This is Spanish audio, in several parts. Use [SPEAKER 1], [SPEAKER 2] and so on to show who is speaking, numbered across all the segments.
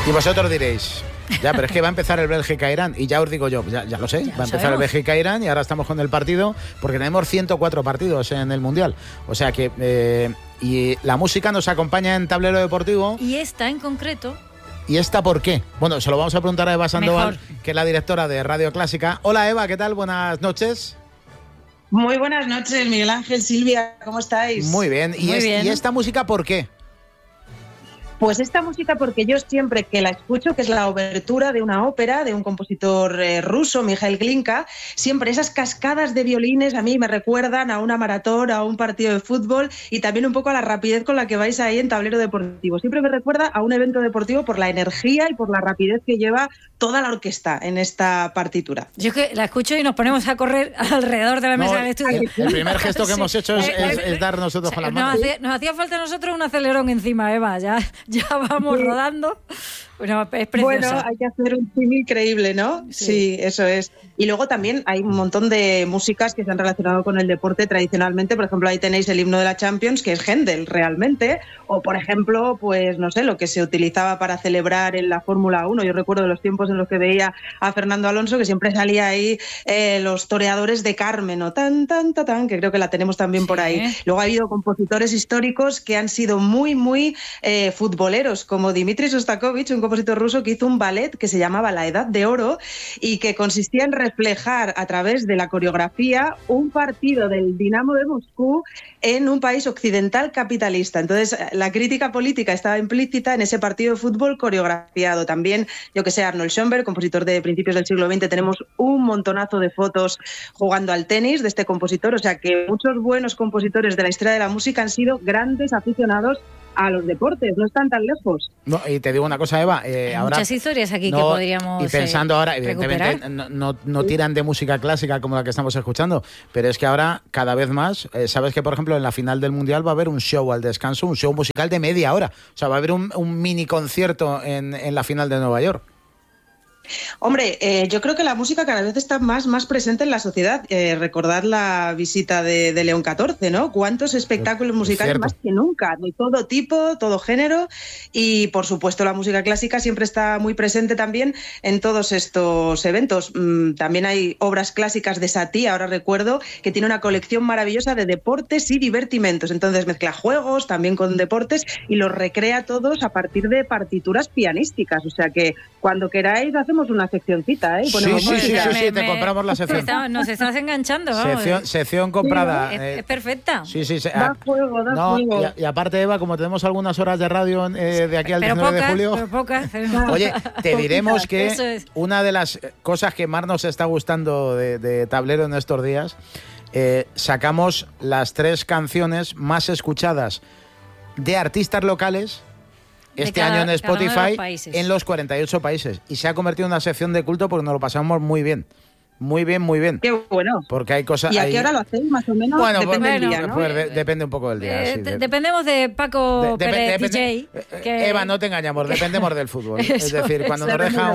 [SPEAKER 1] Y vosotros diréis, ya, pero es que va a empezar el Bélgica-Irán. Y ya os digo yo, ya lo sé, va a empezar el Bélgica-Irán y ahora estamos con el partido, porque tenemos 104 partidos en el Mundial. O sea que, y la música nos acompaña en Tablero Deportivo.
[SPEAKER 2] Y esta en concreto.
[SPEAKER 1] ¿Y esta por qué? Bueno, se lo vamos a preguntar a Eva Sandoval, que es la directora de Radio Clásica. Hola Eva, ¿qué tal? Buenas noches.
[SPEAKER 3] Muy buenas noches, Miguel Ángel, Silvia, ¿cómo estáis?
[SPEAKER 1] Muy bien. ¿Y esta música por qué?
[SPEAKER 3] Pues esta música porque yo siempre que la escucho, que es la obertura de una ópera de un compositor ruso, Mikhail Glinka, siempre esas cascadas de violines a mí me recuerdan a una maratón, a un partido de fútbol y también un poco a la rapidez con la que vais ahí en Tablero Deportivo. Siempre me recuerda a un evento deportivo por la energía y por la rapidez que lleva toda la orquesta en esta partitura.
[SPEAKER 2] Yo es que la escucho y nos ponemos a correr alrededor de la mesa del estudio.
[SPEAKER 1] El primer gesto que hemos hecho es dar nosotros con las manos.
[SPEAKER 2] Nos hacía falta a nosotros un acelerón encima, Eva, ya vamos rodando. Bueno, es preciosa.
[SPEAKER 3] Bueno, hay que hacer un símil increíble, ¿no? Sí, eso es. Y luego también hay un montón de músicas que se han relacionado con el deporte tradicionalmente. Por ejemplo, ahí tenéis el himno de la Champions, que es Händel realmente. O, por ejemplo, pues no sé, lo que se utilizaba para celebrar en la Fórmula 1. Yo recuerdo los tiempos en los que veía a Fernando Alonso, que siempre salía ahí los toreadores de Carmen, o tan, que creo que la tenemos también por ahí. Luego ha habido compositores históricos que han sido muy, muy futboleros, como Dmitri Shostakovich, un compositor ruso que hizo un ballet que se llamaba La Edad de Oro y que consistía en reflejar a través de la coreografía un partido del Dinamo de Moscú en un país occidental capitalista. Entonces, la crítica política estaba implícita en ese partido de fútbol coreografiado. También, yo que sé, Arnold Schoenberg, compositor de principios del siglo XX, tenemos un montonazo de fotos jugando al tenis de este compositor. O sea que muchos buenos compositores de la historia de la música han sido grandes aficionados a los deportes, no están tan lejos.
[SPEAKER 1] No, y te digo una cosa, Eva,
[SPEAKER 2] hay
[SPEAKER 1] ahora
[SPEAKER 2] muchas historias aquí que podríamos
[SPEAKER 1] y pensando ahora,
[SPEAKER 2] recuperar.
[SPEAKER 1] Evidentemente no tiran de música clásica como la que estamos escuchando, pero es que ahora cada vez más, sabes que por ejemplo en la final del Mundial va a haber un show al descanso, un show musical de media hora, o sea, va a haber un mini concierto en la final de Nueva York.
[SPEAKER 3] Hombre, yo creo que la música cada vez está más presente en la sociedad. Recordad la visita de León XIV, ¿no? Cuántos espectáculos musicales más que nunca, de todo tipo, todo género, y por supuesto la música clásica siempre está muy presente también en todos estos eventos. También hay obras clásicas de Satie, ahora recuerdo, que tiene una colección maravillosa de deportes y divertimentos. Entonces mezcla juegos también con deportes y los recrea todos a partir de partituras pianísticas. O sea que cuando queráis hacemos una seccioncita, ¿eh?
[SPEAKER 1] Sí, te compramos la sección.
[SPEAKER 2] Nos estás enganchando, vamos.
[SPEAKER 1] Sección comprada.
[SPEAKER 2] Es perfecta.
[SPEAKER 1] Sí.
[SPEAKER 3] Da fuego.
[SPEAKER 1] Y aparte, Eva, como tenemos algunas horas de radio de aquí al 19 de julio...
[SPEAKER 2] Pero pocas.
[SPEAKER 1] Oye, te diremos que una de las cosas que más nos está gustando de Tablero en estos días, sacamos las 3 canciones más escuchadas de artistas locales este año en Spotify en los 48 países. Y se ha convertido en una sección de culto porque nos lo pasamos muy bien. Muy bien.
[SPEAKER 3] Qué bueno.
[SPEAKER 1] Porque hay cosas...
[SPEAKER 3] ¿Y a qué hora lo hacéis, más o menos?
[SPEAKER 1] Bueno,
[SPEAKER 3] depende del día, ¿no?
[SPEAKER 1] Depende un poco del día.
[SPEAKER 2] Dependemos de Paco Pérez, DJ.
[SPEAKER 1] Eva, no te engañamos, dependemos del fútbol. Es decir, cuando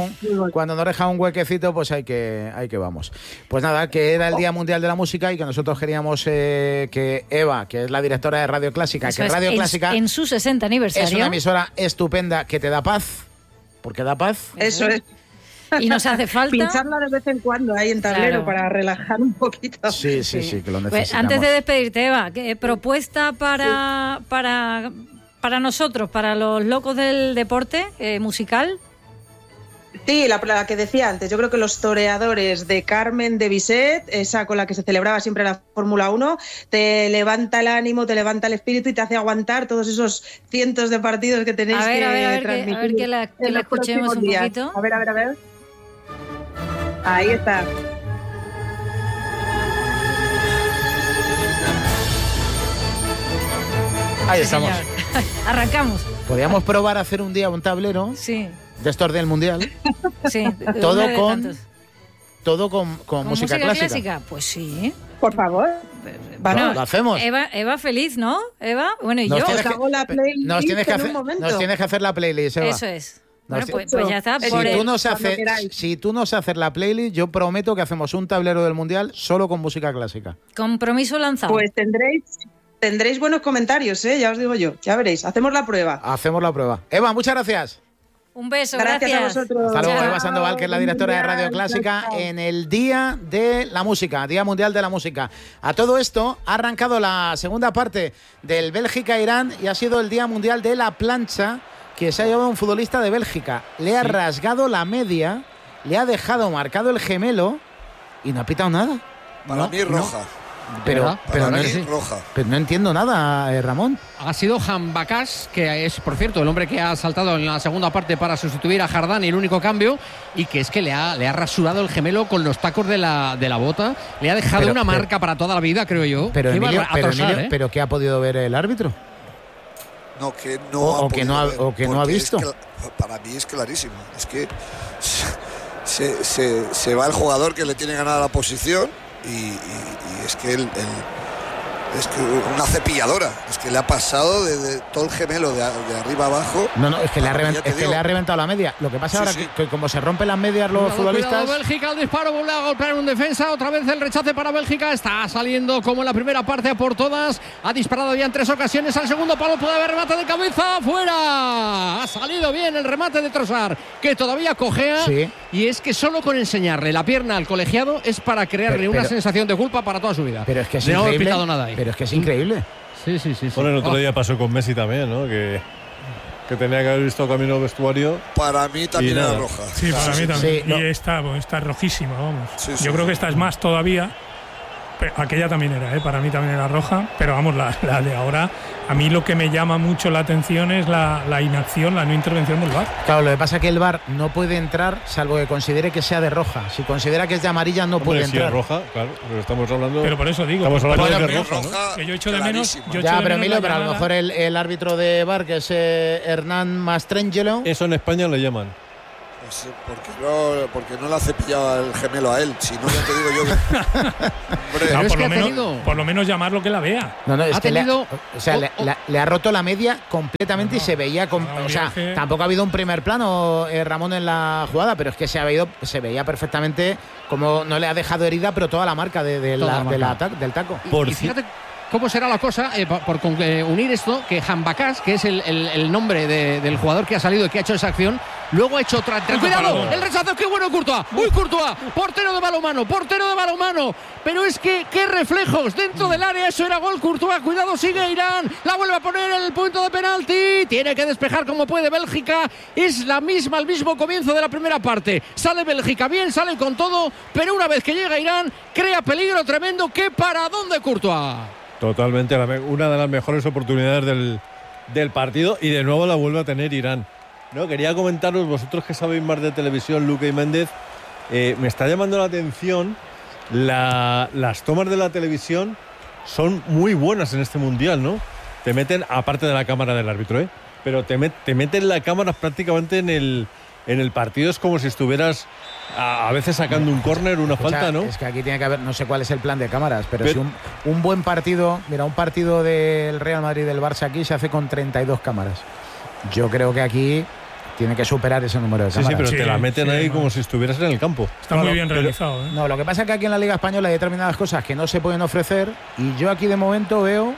[SPEAKER 1] nos deja un huequecito, pues hay que vamos. Pues nada, que era el Día Mundial de la Música y que nosotros queríamos que Eva, que es la directora de Radio Clásica, Clásica...
[SPEAKER 2] En su 60 aniversario.
[SPEAKER 1] Es una emisora estupenda que te da paz, porque da paz.
[SPEAKER 3] Eso es.
[SPEAKER 2] Y nos hace falta
[SPEAKER 3] pincharla de vez en cuando ahí en Tablero para relajar un poquito.
[SPEAKER 1] Sí, que lo necesitamos.
[SPEAKER 2] Pues antes de despedirte, Eva, ¿qué propuesta para nosotros, para los locos del deporte musical?
[SPEAKER 3] Sí, la que decía antes, yo creo que los toreadores de Carmen de Bizet, esa con la que se celebraba siempre la Fórmula 1, te levanta el ánimo, te levanta el espíritu y te hace aguantar todos esos cientos de partidos que tenéis que transmitir.
[SPEAKER 2] A ver que la escuchemos un poquito.
[SPEAKER 3] A ver. Ahí está.
[SPEAKER 1] Ahí estamos.
[SPEAKER 2] Arrancamos.
[SPEAKER 1] Podríamos probar a hacer un día un tablero de estos del Mundial.
[SPEAKER 2] Sí.
[SPEAKER 1] Todo con música clásica.
[SPEAKER 2] Pues sí.
[SPEAKER 3] Por favor.
[SPEAKER 1] Bueno, lo hacemos.
[SPEAKER 2] Eva feliz, ¿no? Eva, bueno, y yo.
[SPEAKER 1] Nos tienes que hacer la playlist, Eva.
[SPEAKER 2] Eso es. Bueno, pues ya está.
[SPEAKER 1] Si tú nos haces la playlist, yo prometo que hacemos un tablero del Mundial solo con música clásica.
[SPEAKER 2] Compromiso lanzado.
[SPEAKER 3] Pues tendréis buenos comentarios, ya os digo yo. Ya veréis. Hacemos la prueba.
[SPEAKER 1] Eva, muchas gracias.
[SPEAKER 2] Un beso,
[SPEAKER 3] gracias. A vosotros.
[SPEAKER 1] Hasta luego,
[SPEAKER 2] Chao.
[SPEAKER 1] Eva Sandoval, que es la directora de Radio Clásica, en el Día de la Música, Día Mundial de la Música. A todo esto ha arrancado la segunda parte del Bélgica-Irán y ha sido el Día Mundial de la Plancha, que se ha llevado un futbolista de Bélgica. Le ha rasgado la media, le ha dejado marcado el gemelo y no ha pitado nada.
[SPEAKER 4] Para mí roja.
[SPEAKER 1] Pero
[SPEAKER 4] roja.
[SPEAKER 1] Pero no entiendo nada, Ramón.
[SPEAKER 5] Ha sido Jambacás, que es, por cierto, el hombre que ha saltado en la segunda parte para sustituir a Jardán, y el único cambio, y que es que le ha rasurado el gemelo con los tacos de la bota. Le ha dejado una marca para toda la vida, creo yo.
[SPEAKER 1] Pero, Emilio, ¿pero qué ha podido ver el árbitro?
[SPEAKER 4] No, que no
[SPEAKER 1] no ha visto.
[SPEAKER 4] Es que, para mí es clarísimo. Es que se va el jugador que le tiene ganada la posición y es que es que una cepilladora, es que le ha pasado de todo el gemelo de arriba abajo.
[SPEAKER 1] No, es que le ha reventado la media. Lo que pasa ahora que como se rompen las medias los futbolistas.
[SPEAKER 5] Cuidado, Bélgica, el disparo, vuelve a golpear un defensa, otra vez el rechace para Bélgica, está saliendo como en la primera parte a por todas, ha disparado ya en 3 ocasiones al segundo palo, puede haber remate de cabeza, fuera, ha salido bien el remate de Trossard, que todavía cojea, y es que solo con enseñarle la pierna al colegiado es para crearle una sensación de culpa para toda su vida.
[SPEAKER 1] Pero es que es
[SPEAKER 5] no
[SPEAKER 1] increíble.
[SPEAKER 5] No ha pitado nada ahí.
[SPEAKER 1] Pero es que es increíble.
[SPEAKER 5] Sí.
[SPEAKER 6] Bueno, el otro día pasó con Messi también, ¿no? Que tenía que haber visto camino al vestuario.
[SPEAKER 4] Para mí también era roja.
[SPEAKER 7] Sí, para mí también. Y está rojísima, vamos. Yo creo que esta es más todavía. Pero aquella también era, para mí también era roja. Pero vamos, la de ahora, a mí lo que me llama mucho la atención es la inacción, la no intervención del VAR.
[SPEAKER 1] Claro, lo que pasa es que el VAR no puede entrar salvo que considere que sea de roja. Si considera que es de amarilla, no puede entrar.
[SPEAKER 6] Si es roja, claro, pero estamos hablando.
[SPEAKER 7] Pero por eso digo.
[SPEAKER 6] Estamos hablando
[SPEAKER 7] de
[SPEAKER 6] roja,
[SPEAKER 7] ¿no? Que yo echo de menos.
[SPEAKER 1] Pero Emilio, pero a lo mejor el árbitro de VAR, que es Hernán Mastrangelo.
[SPEAKER 6] Eso en España le llaman.
[SPEAKER 4] Pues porque no le ha cepillado el gemelo a él. Si no, ya te digo yo que.
[SPEAKER 7] Por lo menos llamarlo que la vea.
[SPEAKER 1] No, es que le ha roto la media completamente y se veía. Tampoco ha habido un primer plano, Ramón, en la jugada, pero es que se veía perfectamente como no le ha dejado herida, pero toda la marca del taco.
[SPEAKER 5] Y fíjate cómo será la cosa, por unir esto, que Jambacás, que es el nombre del jugador que ha salido y que ha hecho esa acción, luego ha hecho otra. ¡Cuidado! El rechazo, qué bueno Courtois. ¡Uy, Courtois! Portero de balonmano. Pero es que, qué reflejos dentro del área, eso era gol. Courtois, cuidado, sigue Irán. La vuelve a poner en el punto de penalti. Tiene que despejar como puede Bélgica. Es el mismo comienzo de la primera parte. Sale Bélgica bien, sale con todo, pero una vez que llega Irán, crea peligro tremendo. ¡Qué paradón de Courtois!
[SPEAKER 6] Totalmente, una de las mejores oportunidades del partido, y de nuevo la vuelve a tener Irán. No, quería comentaros, vosotros que sabéis más de televisión, Luque y Méndez, me está llamando la atención, las tomas de la televisión son muy buenas en este mundial, ¿no? Te meten, aparte de la cámara del árbitro, pero te meten la cámara prácticamente en el partido, es como si estuvieras a veces sacando un córner, una falta, ¿no?
[SPEAKER 1] Es que aquí tiene que haber, no sé cuál es el plan de cámaras, pero si un buen partido, mira, un partido del Real Madrid y del Barça aquí se hace con 32 cámaras. Yo creo que aquí tiene que superar ese número de cámaras.
[SPEAKER 6] Sí, pero te la meten ahí como si estuvieras en el campo.
[SPEAKER 7] Está muy bien realizado.
[SPEAKER 1] No, lo que pasa es que aquí en la Liga Española hay determinadas cosas que no se pueden ofrecer, y yo aquí de momento veo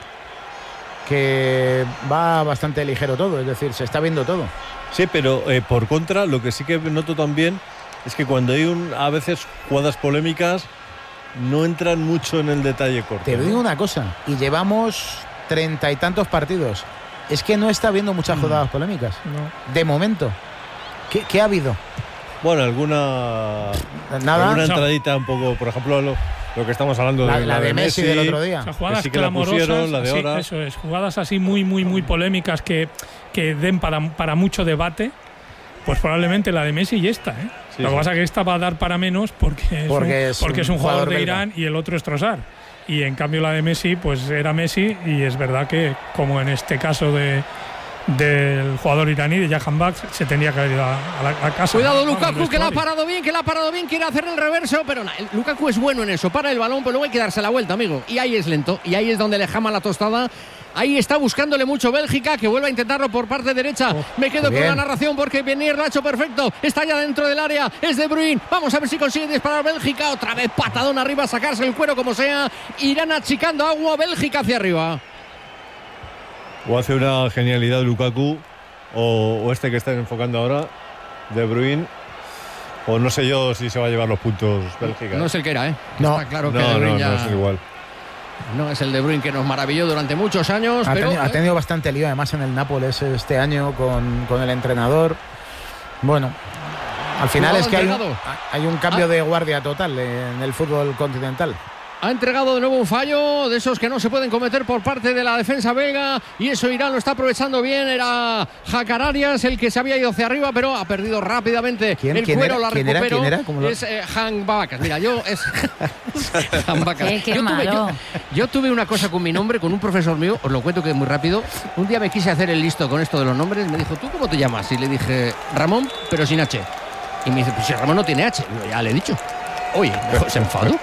[SPEAKER 1] que va bastante ligero todo, es decir, se está viendo todo.
[SPEAKER 6] Sí, pero por contra, lo que sí que noto también es que cuando hay a veces jugadas polémicas no entran mucho en el detalle corto.
[SPEAKER 1] Te digo una cosa, y llevamos 30 y tantos partidos, es que no está habiendo muchas jugadas polémicas. No. De momento. ¿Qué ha habido?
[SPEAKER 6] Bueno, alguna entradita un poco, por ejemplo, lo que estamos hablando
[SPEAKER 1] la de Messi del otro día.
[SPEAKER 7] O sea, jugadas
[SPEAKER 6] sí que clamorosas,
[SPEAKER 7] la de ahora. Eso es, jugadas así muy polémicas que den para mucho debate. Pues probablemente la de Messi y esta, Sí, lo que pasa es que esta va a dar para menos porque es un jugador de Irán y el otro es Trossard. Y en cambio la de Messi, pues era Messi, y es verdad que, como en este caso del jugador iraní, de Jahanbakhsh, se tendría que haber ido a casa.
[SPEAKER 5] Cuidado, Lukaku, que la ha parado bien, quiere hacer el reverso, pero Lukaku es bueno en eso, para el balón, pero luego hay que darse la vuelta, amigo. Y ahí es lento, y ahí es donde le jama la tostada. Ahí está buscándole mucho Bélgica, que vuelve a intentarlo por parte derecha. Me quedo con la narración porque Benier lo ha hecho perfecto. Está ya dentro del área, es De Bruyne. Vamos a ver si consigue disparar Bélgica. Otra vez patadón arriba, sacarse el cuero como sea. Irán achicando agua, Bélgica hacia arriba.
[SPEAKER 6] O hace una genialidad Lukaku, o este que están enfocando ahora, De Bruyne. O no sé yo si se va a llevar los puntos Bélgica.
[SPEAKER 5] No es el que era, ¿eh?
[SPEAKER 1] No.
[SPEAKER 5] Está claro que De Bruyne ya...
[SPEAKER 6] no es igual.
[SPEAKER 5] No es el De Bruyne que nos maravilló durante muchos años.
[SPEAKER 1] Ha tenido bastante lío además en el Nápoles este año con el entrenador. Bueno, al final es que hay un cambio de guardia total en el fútbol continental.
[SPEAKER 5] Ha entregado de nuevo un fallo de esos que no se pueden cometer por parte de la defensa belga, y eso Irán lo está aprovechando bien. Era Hakan Arias el que se había ido hacia arriba, pero ha perdido rápidamente el cuero. La recuperó.
[SPEAKER 1] ¿Quién era?
[SPEAKER 5] Es Han Babakas. Mira, Han Babakas. Yo tuve una cosa con mi nombre, con un profesor mío, os lo cuento que es muy rápido. Un día me quise hacer el listo con esto de los nombres. Me dijo, ¿tú cómo te llamas? Y le dije, Ramón, pero sin H. Y me dice, pues si Ramón no tiene H. Digo, ya le he dicho. Oye, se enfadó.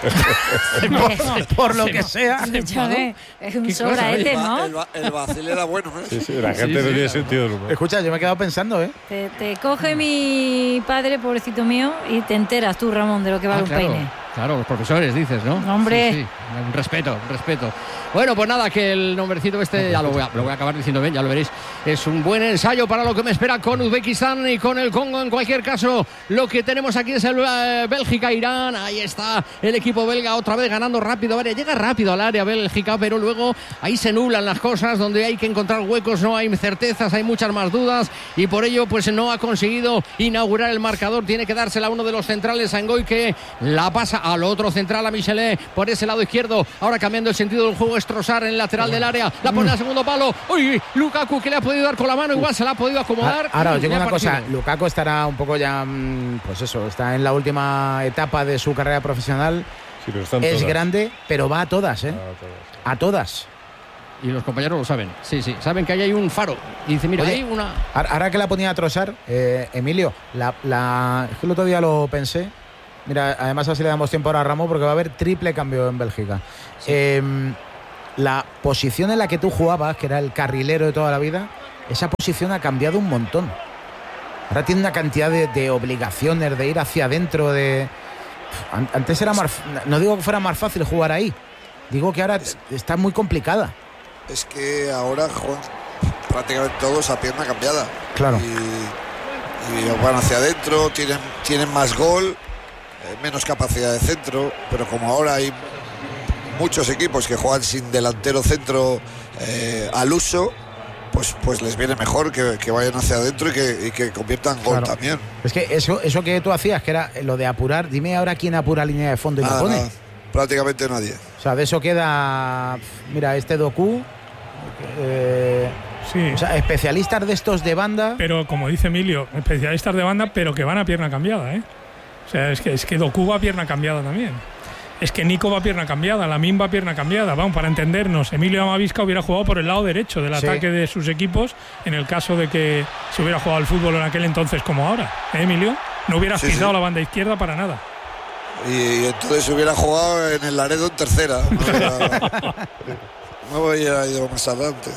[SPEAKER 1] por lo que sea.
[SPEAKER 2] Es un sobraete, ¿no?
[SPEAKER 4] El vacil era bueno, ¿eh?
[SPEAKER 6] Sí, la gente no tiene sentido.
[SPEAKER 1] Escucha, yo me he quedado pensando, ¿eh?
[SPEAKER 2] Te coge mi padre, pobrecito mío, y te enteras tú, Ramón, de lo que vale un peine.
[SPEAKER 5] Claro, los profesores, dices, ¿no?
[SPEAKER 2] Hombre.
[SPEAKER 5] Sí. Un respeto. Bueno, pues nada, que el nombrecito ya lo voy a acabar diciendo bien, ya lo veréis. Es un buen ensayo para lo que me espera con Uzbekistán y con el Congo. En cualquier caso, lo que tenemos aquí es el Bélgica-Irán. Ahí está el equipo belga otra vez ganando rápido. Llega rápido al área Bélgica, pero luego ahí se nublan las cosas, donde hay que encontrar huecos, no hay certezas, hay muchas más dudas, y por ello pues no ha conseguido inaugurar el marcador. Tiene que dársela a uno de los centrales, a Ngoy, que la pasa al otro central, a Michelet, por ese lado izquierdo. Ahora cambiando el sentido del juego, es Trossard en el lateral del área, la pone al segundo palo. Uy, Lukaku, que le ha podido dar con la mano, igual se la ha podido acomodar.
[SPEAKER 1] Ahora os digo una cosa, Lukaku estará un poco ya, pues eso, está en la última etapa de su carrera profesional.
[SPEAKER 6] Sí, pero están
[SPEAKER 1] es
[SPEAKER 6] todas.
[SPEAKER 1] Grande, pero va a todas, ¿eh?
[SPEAKER 6] A
[SPEAKER 1] todas.
[SPEAKER 5] Y los compañeros lo saben. Sí, saben que ahí hay un faro. Y dice, mira, hay una...
[SPEAKER 1] Ahora que la ponía a Trossard, Emilio, es que el otro día lo pensé. Mira, además así le damos tiempo ahora a Ramón, porque va a haber triple cambio en Bélgica. Sí. La posición en la que tú jugabas, que era el carrilero de toda la vida, esa posición ha cambiado un montón. Ahora tiene una cantidad de obligaciones, de ir hacia adentro. Antes era más... No digo que fuera más fácil jugar ahí. Digo que ahora está muy complicada.
[SPEAKER 4] Es que ahora juegan prácticamente todos a pierna cambiada.
[SPEAKER 1] Claro.
[SPEAKER 4] Y van hacia adentro, tienen más gol, menos capacidad de centro, pero como ahora hay muchos equipos que juegan sin delantero centro al uso, pues les viene mejor que vayan hacia adentro y que conviertan gol también. Es
[SPEAKER 1] que eso que tú hacías, que era lo de apurar, dime ahora quién apura línea de fondo y la pone.
[SPEAKER 4] Prácticamente nadie.
[SPEAKER 1] O sea, de eso queda, mira, Doku.
[SPEAKER 7] Sí.
[SPEAKER 1] O sea, especialistas de estos de banda.
[SPEAKER 7] Pero como dice Emilio, especialistas de banda, pero que van a pierna cambiada, ¿eh? O sea, es que Doku va a pierna cambiada también. Es que Nico va a pierna cambiada, Lamine va a pierna cambiada. Vamos, para entendernos, Emilio Amavisca hubiera jugado por el lado derecho del ataque de sus equipos, en el caso de que se hubiera jugado al fútbol en aquel entonces como ahora. ¿Emilio? No hubieras pisado la banda izquierda para nada.
[SPEAKER 4] Y entonces hubiera jugado en el Laredo en tercera. No hubiera ido más adelante.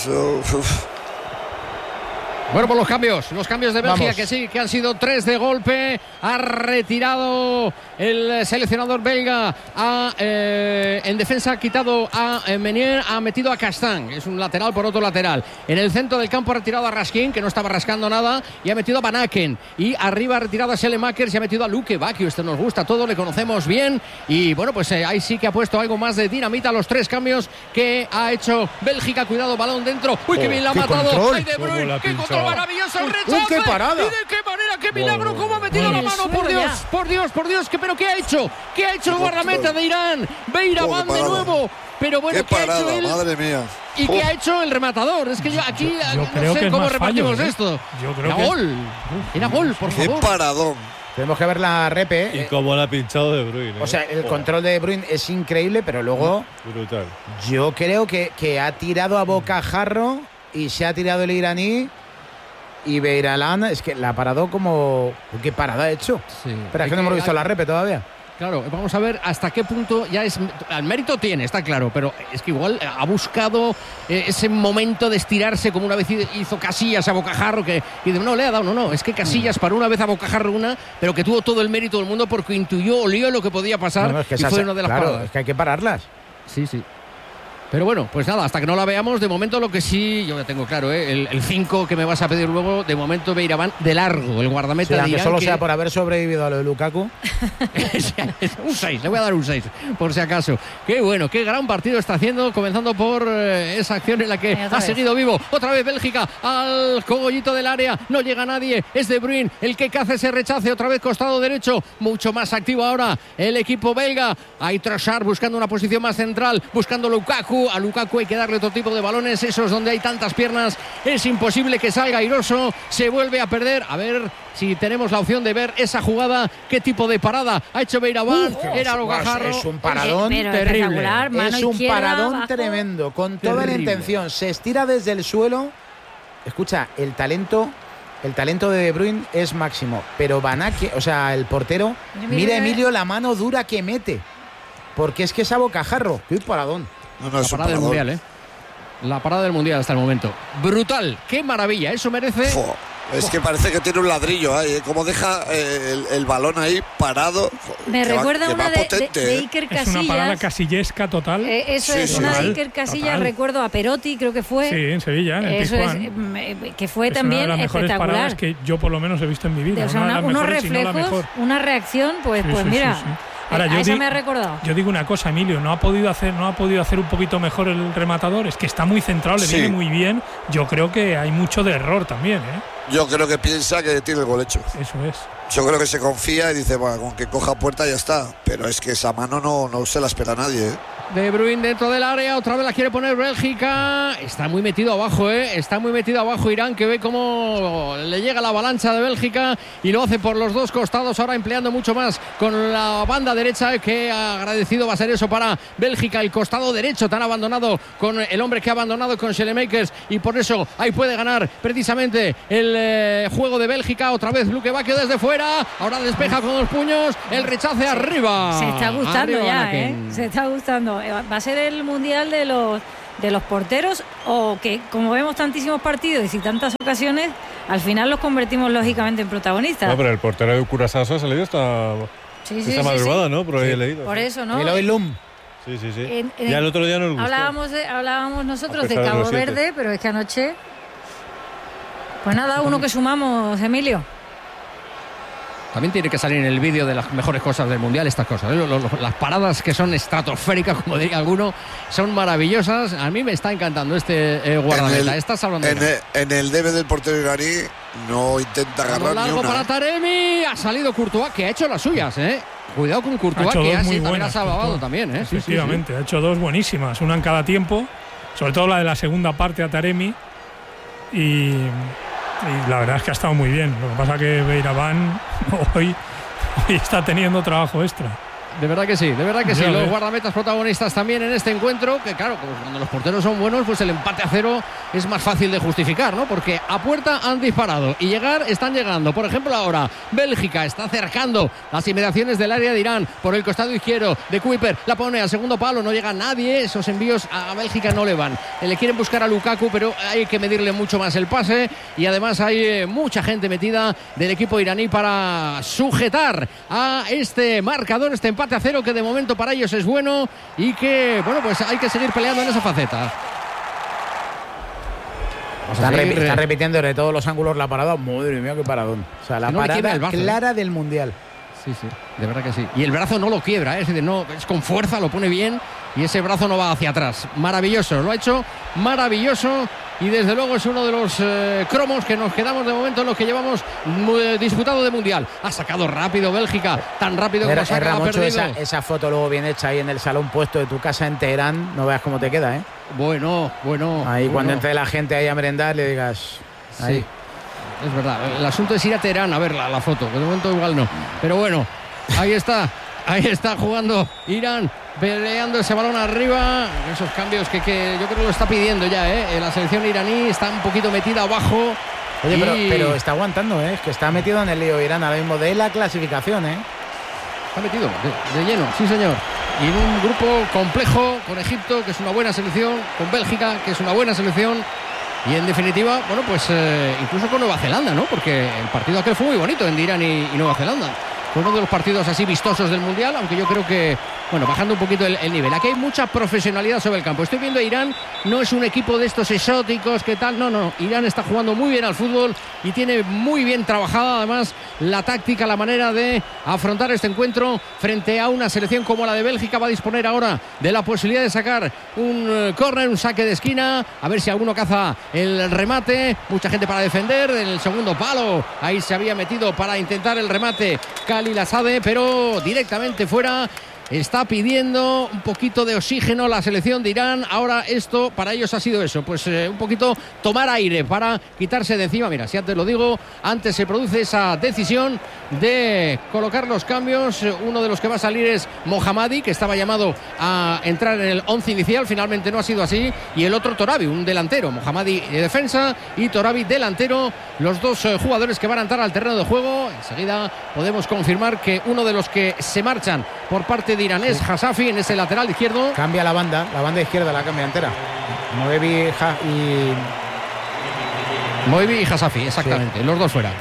[SPEAKER 5] Bueno, pues los cambios de Bélgica, que sí, que han sido 3 de golpe. Ha retirado el seleccionador belga. En defensa ha quitado a Menier, ha metido a Castan, es un lateral por otro lateral. En el centro del campo ha retirado a Raskin, que no estaba rascando nada, y ha metido a Van Aken. Y arriba ha retirado a Selemakers y ha metido a Luke Bakio. Este nos gusta todo, le conocemos bien. Y bueno, pues ahí sí que ha puesto algo más de dinamita a los 3 cambios que ha hecho Bélgica. Cuidado, balón dentro. Uy, qué bien la ha matado. ¡Ay, De Bruyne! ¡Qué control maravilloso! ¡El rechazo!
[SPEAKER 1] ¡Qué parada!
[SPEAKER 5] ¿Y de qué manera? ¡Qué milagro! ¿Cómo ha metido la mano? ¡Por Dios! ¿Pero qué ha hecho? ¿Qué ha hecho el guardameta de Irán? Beiraban de nuevo. Pero bueno,
[SPEAKER 4] ¿qué ha hecho él? Madre mía.
[SPEAKER 5] ¿Y qué ha hecho el rematador? Es que yo aquí no sé cómo repartimos esto.
[SPEAKER 7] Yo creo
[SPEAKER 5] Era gol, por favor.
[SPEAKER 4] ¡Qué paradón!
[SPEAKER 1] Tenemos que ver la repe.
[SPEAKER 6] Y cómo la ha pinchado De Bruyne.
[SPEAKER 1] O sea, el control de De Bruyne es increíble, pero luego...
[SPEAKER 6] Brutal.
[SPEAKER 1] Yo creo que ha tirado a bocajarro y se ha tirado el iraní. Y Beiralán, es que la ha parado como... ¿Qué parada ha hecho?
[SPEAKER 5] Sí.
[SPEAKER 1] Pero es que no hemos visto la repe todavía.
[SPEAKER 5] Claro, vamos a ver hasta qué punto ya es... Al mérito tiene, está claro, pero es que igual ha buscado ese momento de estirarse, como una vez hizo Casillas a bocajarro, y no le ha dado, no, es que Casillas paró una vez a bocajarro pero que tuvo todo el mérito del mundo porque olió lo que podía pasar,
[SPEAKER 1] es que
[SPEAKER 5] y fue una de las paradas.
[SPEAKER 1] Es que hay que pararlas.
[SPEAKER 5] Sí. Pero bueno, pues nada, hasta que no la veamos, de momento lo que sí, yo ya tengo claro, el 5 que me vas a pedir luego, de momento Beiraván de largo, el guardameta de Irán.
[SPEAKER 1] Solo sea por haber sobrevivido a lo de Lukaku.
[SPEAKER 5] Un 6, le voy a dar un 6, por si acaso. Qué bueno, qué gran partido está haciendo, comenzando por esa acción en la que ha seguido vivo. Otra vez Bélgica al cogollito del área, no llega nadie, es De Bruyne el que hace ese rechace, otra vez costado derecho, mucho más activo ahora el equipo belga. Hay Trossard buscando una posición más central, buscando Lukaku. A Lukaku hay que darle otro tipo de balones, esos donde hay tantas piernas es imposible que salga airoso, se vuelve a perder. A ver si tenemos la opción de ver esa jugada, qué tipo de parada ha hecho Beiraván. Era Gajarro.
[SPEAKER 1] Es un paradón terrible, es un paradón tremendo, con toda la intención, se estira desde el suelo. Escucha, el talento de De Bruyne es máximo, pero Van Aken, o sea, el portero, mira Emilio la mano dura que mete, porque es que es a bocajarro. ¡Qué paradón!
[SPEAKER 5] La parada del Mundial, ¿eh? La parada del Mundial hasta el momento. Brutal, qué maravilla, eso merece...
[SPEAKER 4] Es que parece que tiene un ladrillo ahí, como deja el balón ahí parado.
[SPEAKER 2] Me recuerda una de Iker Casillas.
[SPEAKER 7] Es una parada casillesca total.
[SPEAKER 2] Eso es, una de Iker Casillas, recuerdo a Perotti, creo que fue.
[SPEAKER 7] Sí, en Sevilla, en el
[SPEAKER 2] Pizjuán. Que fue también
[SPEAKER 7] una de las mejores
[SPEAKER 2] espectacular.
[SPEAKER 7] Paradas que yo por lo menos he visto en mi vida.
[SPEAKER 2] O sea, unos reflejos, una reacción, pues mira.
[SPEAKER 7] Sí. Ahora,
[SPEAKER 2] eso me ha recordado.
[SPEAKER 7] Yo digo una cosa, Emilio, no ha podido hacer un poquito mejor el rematador. Es que está muy centrado, le viene muy bien. Yo creo que hay mucho de error también, ¿eh?
[SPEAKER 4] Yo creo que piensa que tiene el gol hecho.
[SPEAKER 7] Eso es.
[SPEAKER 4] Yo creo que se confía y dice, bueno, con que coja puerta ya está. Pero es que esa mano no se la espera nadie, ¿eh?
[SPEAKER 5] De Bruyne dentro del área, otra vez la quiere poner Bélgica. Está muy metido abajo, está muy metido abajo Irán, que ve cómo le llega la avalancha de Bélgica y lo hace por los dos costados, ahora empleando mucho más con la banda derecha. Que agradecido va a ser eso para Bélgica, el costado derecho tan abandonado con el hombre que ha abandonado con Schelemakers, y por eso ahí puede ganar precisamente el juego de Bélgica. Otra vez Luke Bacchio desde fuera, ahora despeja con los puños, el rechace arriba.
[SPEAKER 2] Se está gustando se está gustando. ¿Va a ser el mundial de los porteros, o que como vemos tantísimos partidos y tantas ocasiones, al final los convertimos lógicamente en protagonistas?
[SPEAKER 6] No, pero el portero de Curazao se ha salido esta madrugada, ¿no? Por ahí he leído.
[SPEAKER 2] Por eso, ¿no?
[SPEAKER 1] El Oilum.
[SPEAKER 6] Sí. Ya el otro día nos gustó.
[SPEAKER 2] Hablábamos nosotros de Cabo Verde, pero es que anoche... Pues nada, uno que sumamos, Emilio.
[SPEAKER 5] También tiene que salir en el vídeo de las mejores cosas del Mundial estas cosas, ¿eh? Las paradas que son estratosféricas, como diría alguno, son maravillosas. A mí me está encantando este guardameta. Estás hablando
[SPEAKER 4] en el debe del portero iraní no intenta agarrar
[SPEAKER 5] largo
[SPEAKER 4] ni una.
[SPEAKER 5] Para Taremi, ha salido Courtois, que ha hecho las suyas, ¿eh? Cuidado con Courtois, que también ha salvado también, ¿eh?
[SPEAKER 7] Efectivamente, ha hecho dos buenísimas, una en cada tiempo, sobre todo la de la segunda parte a Taremi, y la verdad es que ha estado muy bien. Lo que pasa es que Beiraván hoy está teniendo trabajo extra.
[SPEAKER 5] De verdad que sí. Los guardametas protagonistas también en este encuentro, que claro, pues cuando los porteros son buenos, pues el empate a 0 es más fácil de justificar, ¿no? Porque a puerta han disparado y están llegando. Por ejemplo, ahora Bélgica está acercando las inmediaciones del área de Irán por el costado izquierdo de Kuiper, la pone al segundo palo, no llega nadie, esos envíos a Bélgica no le van. Le quieren buscar a Lukaku, pero hay que medirle mucho más el pase, y además hay mucha gente metida del equipo iraní para sujetar a este marcador, este empate a 0, que de momento para ellos es bueno, y que, bueno, pues hay que seguir peleando en esa faceta.
[SPEAKER 1] Están repitiendo de todos los ángulos la parada. Madre mía, qué paradón. O sea, la parada clara del Mundial.
[SPEAKER 5] Sí, de verdad que sí. Y el brazo no lo quiebra, es decir, no, es con fuerza, lo pone bien, y ese brazo no va hacia atrás. Maravilloso, lo ha hecho maravilloso, y desde luego es uno de los cromos que nos quedamos de momento en los que llevamos disputado de Mundial. Ha sacado rápido Bélgica, tan rápido como saca, ha perdido.
[SPEAKER 1] Esa foto luego bien hecha ahí en el salón puesto de tu casa en Teherán, no veas cómo te queda, ¿eh?
[SPEAKER 5] Bueno.
[SPEAKER 1] Ahí cuando entre la gente ahí a merendar le digas... Ahí.
[SPEAKER 5] Sí. Es verdad, el asunto es ir a Teherán a ver la foto, que de momento igual no. Pero bueno, ahí está jugando Irán, peleando ese balón arriba. Esos cambios que yo creo que lo está pidiendo ya, la selección iraní está un poquito metida abajo.
[SPEAKER 1] Oye, pero está aguantando, es que está metido en el lío Irán ahora mismo de la clasificación,
[SPEAKER 5] Está metido de lleno, sí señor. Y en un grupo complejo con Egipto, que es una buena selección, con Bélgica, que es una buena selección. Y en definitiva, bueno, pues incluso con Nueva Zelanda, ¿no? Porque el partido aquel fue muy bonito, en Irán y Nueva Zelanda. Fue uno de los partidos así vistosos del Mundial, aunque yo creo que, bueno, bajando un poquito el nivel. Aquí hay mucha profesionalidad sobre el campo. Estoy viendo a Irán, no es un equipo de estos exóticos, ¿qué tal? No. Irán está jugando muy bien al fútbol y tiene muy bien trabajada, además, la táctica, la manera de afrontar este encuentro frente a una selección como la de Bélgica. Va a disponer ahora de la posibilidad de sacar un córner, un saque de esquina, a ver si alguno caza el remate. Mucha gente para defender, en el segundo palo, ahí se había metido para intentar el remate Khalil Asade, pero directamente fuera. Está pidiendo un poquito de oxígeno la selección de Irán. Ahora esto para ellos ha sido eso, pues un poquito tomar aire para quitarse de encima. Mira, si antes lo digo, antes se produce esa decisión de colocar los cambios. Uno de los que va a salir es Mohammadi, que estaba llamado a entrar en el 11 inicial, finalmente no ha sido así, y el otro Torabi, un delantero. Mohammadi defensa y Torabi delantero, los dos jugadores que van a entrar al terreno de juego. Enseguida podemos confirmar que uno de los que se marchan por parte de Irán es Hasafi en ese lateral izquierdo.
[SPEAKER 1] Cambia la banda izquierda la cambia entera.
[SPEAKER 5] Moebi y Hasafi, exactamente, sí. Los dos fuera.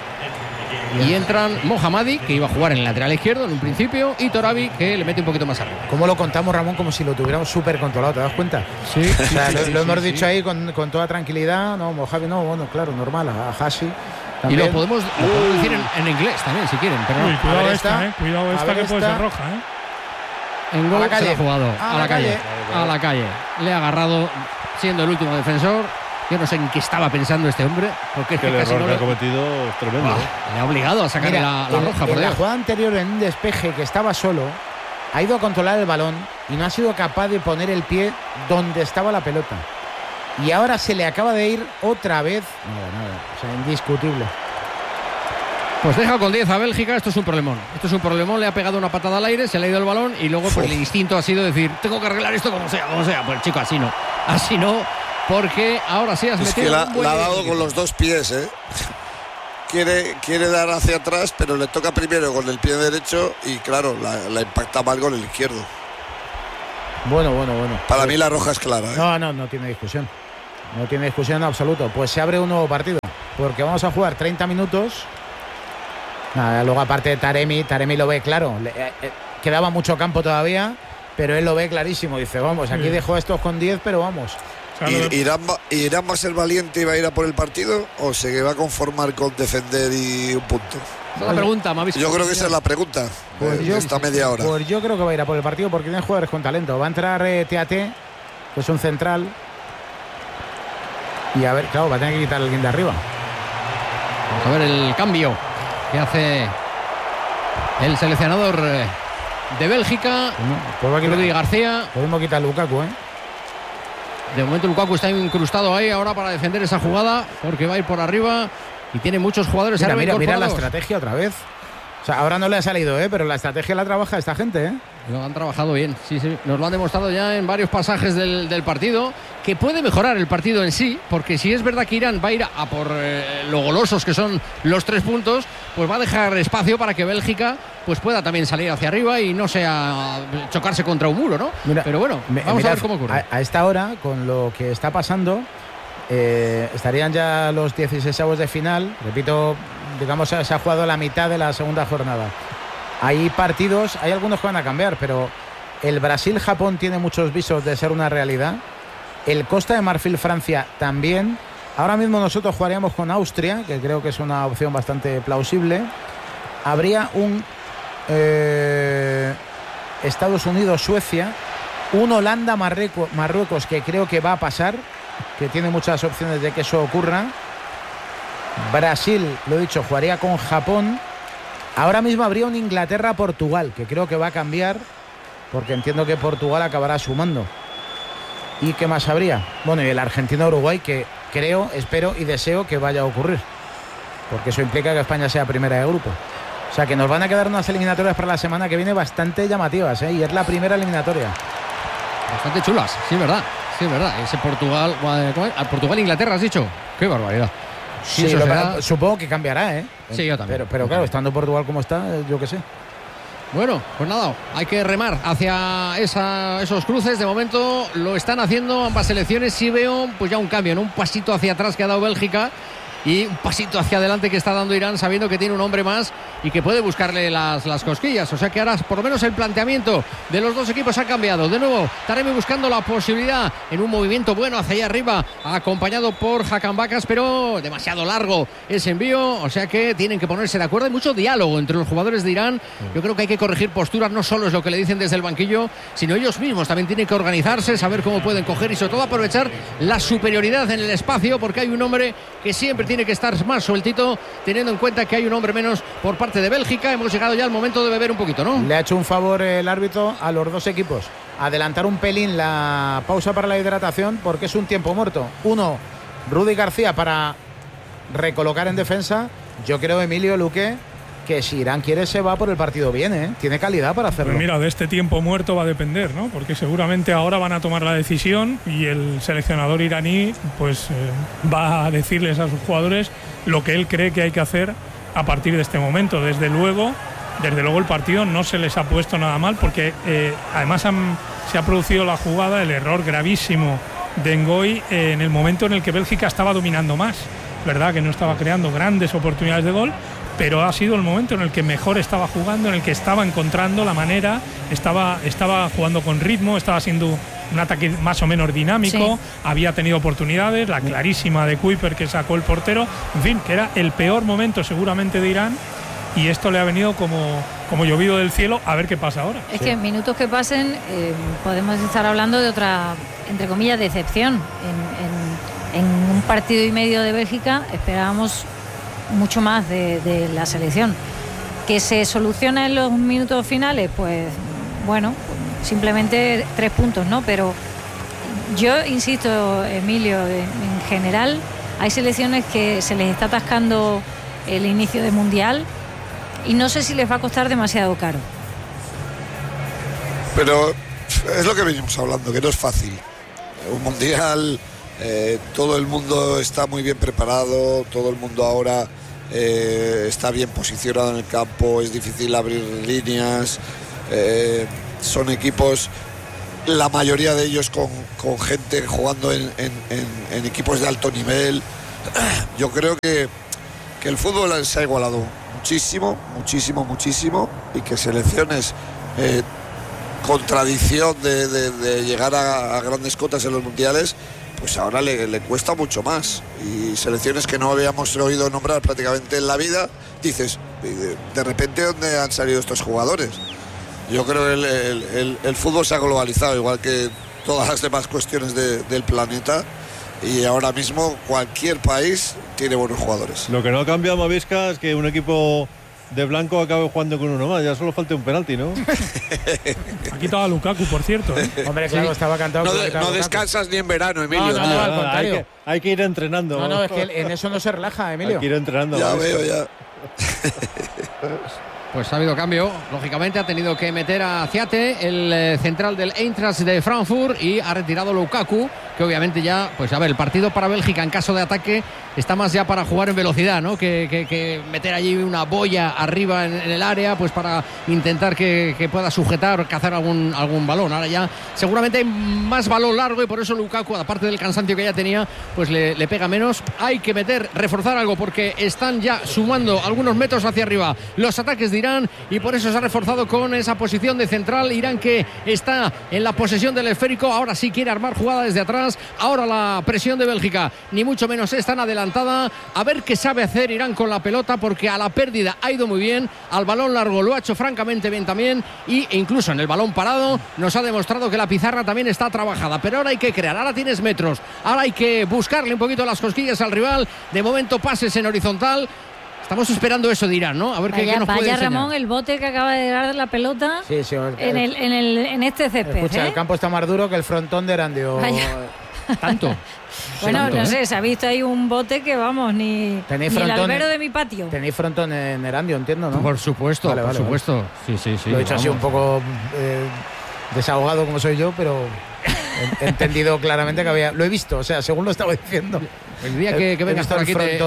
[SPEAKER 5] Y entran Mohammadi, que iba a jugar en el lateral izquierdo en un principio, y Torabi, que le mete un poquito más arriba.
[SPEAKER 1] ¿Cómo lo contamos, Ramón? Como si lo tuviéramos súper controlado, ¿te das cuenta?
[SPEAKER 5] Sí.
[SPEAKER 1] O sea, lo hemos dicho ahí con toda tranquilidad. No, Mohammadi no, bueno, claro, normal. A Hashi.
[SPEAKER 5] Y lo podemos decir en inglés también, si quieren. Pero
[SPEAKER 7] no. Cuidado esta que puede ser roja,
[SPEAKER 5] En gol se ha jugado a la calle. Le ha agarrado siendo el último defensor. Yo no sé en qué estaba pensando este hombre, porque es que
[SPEAKER 6] el
[SPEAKER 5] casi
[SPEAKER 6] error que ha cometido es tremendo.
[SPEAKER 5] Le ha obligado a sacar la roja.
[SPEAKER 1] En la jugada anterior, en un despeje que estaba solo, ha ido a controlar el balón y no ha sido capaz de poner el pie donde estaba la pelota. Y ahora se le acaba de ir otra vez. Nada. O sea, indiscutible.
[SPEAKER 5] Pues deja con 10 a Bélgica. Esto es un problemón. Le ha pegado una patada al aire, se le ha ido el balón y luego pues, el instinto ha sido decir, tengo que arreglar esto como sea. Pues chico, así no. Porque ahora sí has metido.
[SPEAKER 4] Es que la ha dado con los dos pies, ¿eh? Quiere dar hacia atrás, pero le toca primero con el pie derecho y claro, la impacta mal con el izquierdo.
[SPEAKER 1] Bueno.
[SPEAKER 4] Para mí la roja es clara, ¿eh?
[SPEAKER 1] No tiene discusión. No tiene discusión en absoluto. Pues se abre un nuevo partido, porque vamos a jugar 30 minutos. Nada, luego aparte de Taremi lo ve claro. Quedaba mucho campo todavía, pero él lo ve clarísimo. Dice, vamos, aquí dejo estos con 10, pero vamos.
[SPEAKER 4] ¿Irán va a ser valiente y va a ir a por el partido o se va a conformar con defender y un punto?
[SPEAKER 5] Esa es la pregunta,
[SPEAKER 4] yo creo que esa es la pregunta. Esta media hora.
[SPEAKER 1] Pues yo creo que va a ir a por el partido porque tiene jugadores con talento. Va a entrar TAT, que es un central. Y a ver, claro, va a tener que quitar a alguien de arriba.
[SPEAKER 5] Vamos a ver el cambio que hace el seleccionador de Bélgica. Rudy García.
[SPEAKER 1] Podemos quitar a Lukaku, ¿eh?
[SPEAKER 5] De momento Lukaku está incrustado ahí ahora para defender esa jugada porque va a ir por arriba y tiene muchos jugadores.
[SPEAKER 1] Mira la estrategia otra vez. O sea, ahora no le ha salido, pero la estrategia la trabaja esta gente,
[SPEAKER 5] Lo han trabajado bien, sí. Nos lo han demostrado ya en varios pasajes del partido, que puede mejorar el partido en sí, porque si es verdad que Irán va a ir a por lo golosos que son los 3 puntos, pues va a dejar espacio para que Bélgica pues pueda también salir hacia arriba y no sea chocarse contra un muro, ¿no? Pero bueno, vamos a ver cómo ocurre.
[SPEAKER 1] A esta hora, con lo que está pasando, estarían ya los 16avos de final. Repito, digamos, se ha jugado la mitad de la segunda jornada. Hay partidos, hay algunos que van a cambiar, pero el Brasil-Japón tiene muchos visos de ser una realidad. El Costa de Marfil-Francia también. Ahora mismo nosotros jugaríamos con Austria, que creo que es una opción bastante plausible. Habría un Estados Unidos-Suecia, un Holanda-Marruecos, que creo que va a pasar, que tiene muchas opciones de que eso ocurra. Brasil, lo he dicho, jugaría con Japón. Ahora mismo habría un Inglaterra-Portugal, que creo que va a cambiar, porque entiendo que Portugal acabará sumando. ¿Y qué más habría? Bueno, y el Argentina-Uruguay, que creo, espero y deseo que vaya a ocurrir, porque eso implica que España sea primera de grupo. O sea que nos van a quedar unas eliminatorias para la semana que viene bastante llamativas, y es la primera eliminatoria.
[SPEAKER 5] Bastante chulas, sí, verdad. Ese Portugal, Portugal-Inglaterra, has dicho. Qué barbaridad.
[SPEAKER 1] Sí, supongo que cambiará,
[SPEAKER 5] Sí, yo también.
[SPEAKER 1] Pero claro, estando Portugal como está, yo qué sé.
[SPEAKER 5] Bueno, pues nada, hay que remar hacia esos cruces. De momento lo están haciendo ambas selecciones. Sí veo pues ya un cambio, ¿no? Un pasito hacia atrás que ha dado Bélgica. y un pasito hacia adelante que está dando Irán, sabiendo que tiene un hombre más y que puede buscarle las cosquillas. O sea que ahora por lo menos el planteamiento de los dos equipos ha cambiado. De nuevo Taremi buscando la posibilidad en un movimiento bueno hacia allá arriba, acompañado por Hakan Bakas, pero demasiado largo ese envío. O sea que tienen que ponerse de acuerdo. Hay mucho diálogo entre los jugadores de Irán. Yo creo que hay que corregir posturas, no solo es lo que le dicen desde el banquillo, sino ellos mismos también tienen que organizarse, saber cómo pueden coger y sobre todo aprovechar la superioridad en el espacio, porque hay un hombre que siempre tiene que estar más sueltito, teniendo en cuenta que hay un hombre menos por parte de Bélgica. Hemos llegado ya al momento de beber un poquito, ¿no?
[SPEAKER 1] Le ha hecho un favor el árbitro a los dos equipos, adelantar un pelín la pausa para la hidratación, porque es un tiempo muerto. Uno, Rudy García para recolocar en defensa. Yo creo, Emilio, Luque, que si Irán quiere se va por el partido bien, ¿eh? Tiene calidad para hacerlo.
[SPEAKER 7] Pues mira, de este tiempo muerto va a depender, ¿no? Porque seguramente ahora van a tomar la decisión y el seleccionador iraní pues va a decirles a sus jugadores lo que él cree que hay que hacer a partir de este momento. Desde luego el partido no se les ha puesto nada mal, porque además se ha producido la jugada, el error gravísimo de Ngoy en el momento en el que Bélgica estaba dominando más. Verdad que no estaba creando grandes oportunidades de gol, pero ha sido el momento en el que mejor estaba jugando, en el que estaba encontrando la manera, estaba jugando con ritmo, estaba siendo un ataque más o menos dinámico, había tenido oportunidades, la clarísima de Kuiper que sacó el portero, en fin, que era el peor momento seguramente de Irán, y esto le ha venido como llovido del cielo. A ver qué pasa ahora.
[SPEAKER 2] Es que en minutos que pasen podemos estar hablando de otra, entre comillas, decepción. En un partido y medio de Bélgica esperábamos mucho más de la selección. ¿Que se soluciona en los minutos finales? Pues bueno, simplemente 3 puntos, ¿no? Pero yo insisto, Emilio, en general hay selecciones que se les está atascando el inicio de Mundial y no sé si les va a costar demasiado caro.
[SPEAKER 4] Pero es lo que venimos hablando, que no es fácil. Un Mundial... todo el mundo está muy bien preparado, todo el mundo ahora está bien posicionado en el campo, es difícil abrir líneas, son equipos, la mayoría de ellos con gente jugando en equipos de alto nivel. Yo creo que el fútbol se ha igualado muchísimo y que selecciones con tradición de llegar a grandes cotas en los mundiales, pues ahora le cuesta mucho más, y selecciones que no habíamos oído nombrar prácticamente en la vida, dices, de repente ¿dónde han salido estos jugadores? Yo creo que el fútbol se ha globalizado, igual que todas las demás cuestiones del planeta, y ahora mismo cualquier país tiene buenos jugadores.
[SPEAKER 6] Lo que no ha cambiado, Mavisca, es que un equipo de blanco acabe jugando con uno más. Ya solo falta un penalti, ¿no?
[SPEAKER 7] Ha quitado a Lukaku, por cierto, ¿eh?
[SPEAKER 1] Hombre, claro, estaba cantado.
[SPEAKER 4] No descansas ni en verano, Emilio.
[SPEAKER 1] No, al contrario.
[SPEAKER 6] Hay que ir entrenando.
[SPEAKER 1] No, es que en eso no se relaja, Emilio.
[SPEAKER 6] Hay que ir entrenando.
[SPEAKER 4] Ya veo, ya.
[SPEAKER 5] Pues ha habido cambio, lógicamente ha tenido que meter a Ciate, el central del Eintracht de Frankfurt, y ha retirado Lukaku, que obviamente ya, pues a ver, el partido para Bélgica en caso de ataque está más ya para jugar en velocidad, ¿no? Que meter allí una boya arriba en el área, pues para intentar que pueda sujetar, cazar algún balón. Ahora ya seguramente hay más balón largo, y por eso Lukaku, aparte del cansancio que ya tenía, pues le pega menos. Hay que reforzar algo, porque están ya sumando algunos metros hacia arriba los ataques de Irán, y por eso se ha reforzado con esa posición de central. Irán, que está en la posesión del esférico, ahora sí quiere armar jugada desde atrás. Ahora la presión de Bélgica ni mucho menos es tan adelantada. A ver qué sabe hacer Irán con la pelota, porque a la pérdida ha ido muy bien, al balón largo lo ha hecho francamente bien también, e incluso en el balón parado nos ha demostrado que la pizarra también está trabajada. Pero ahora hay que crear, ahora tienes metros, ahora hay que buscarle un poquito las cosquillas al rival. De momento pases en horizontal. Estamos esperando eso de Irán, ¿no? A ver qué nos puede enseñar.
[SPEAKER 2] Ramón, el bote que acaba de dar la pelota en este césped.
[SPEAKER 1] Escucha, el campo está más duro que el frontón de Erandio.
[SPEAKER 5] Tanto.
[SPEAKER 2] Bueno,
[SPEAKER 1] tanto,
[SPEAKER 2] no sé, se ha visto ahí un bote que vamos, ni el albero de mi patio.
[SPEAKER 1] Tenéis frontón en Erandio, entiendo, ¿no?
[SPEAKER 5] Por supuesto,
[SPEAKER 1] vale,
[SPEAKER 5] por supuesto.
[SPEAKER 1] Vale.
[SPEAKER 5] Sí.
[SPEAKER 1] Lo he dicho así un poco desahogado como soy yo, pero he entendido claramente que había. Lo he visto, o sea, según lo estaba diciendo.
[SPEAKER 5] El día que vengas por aquí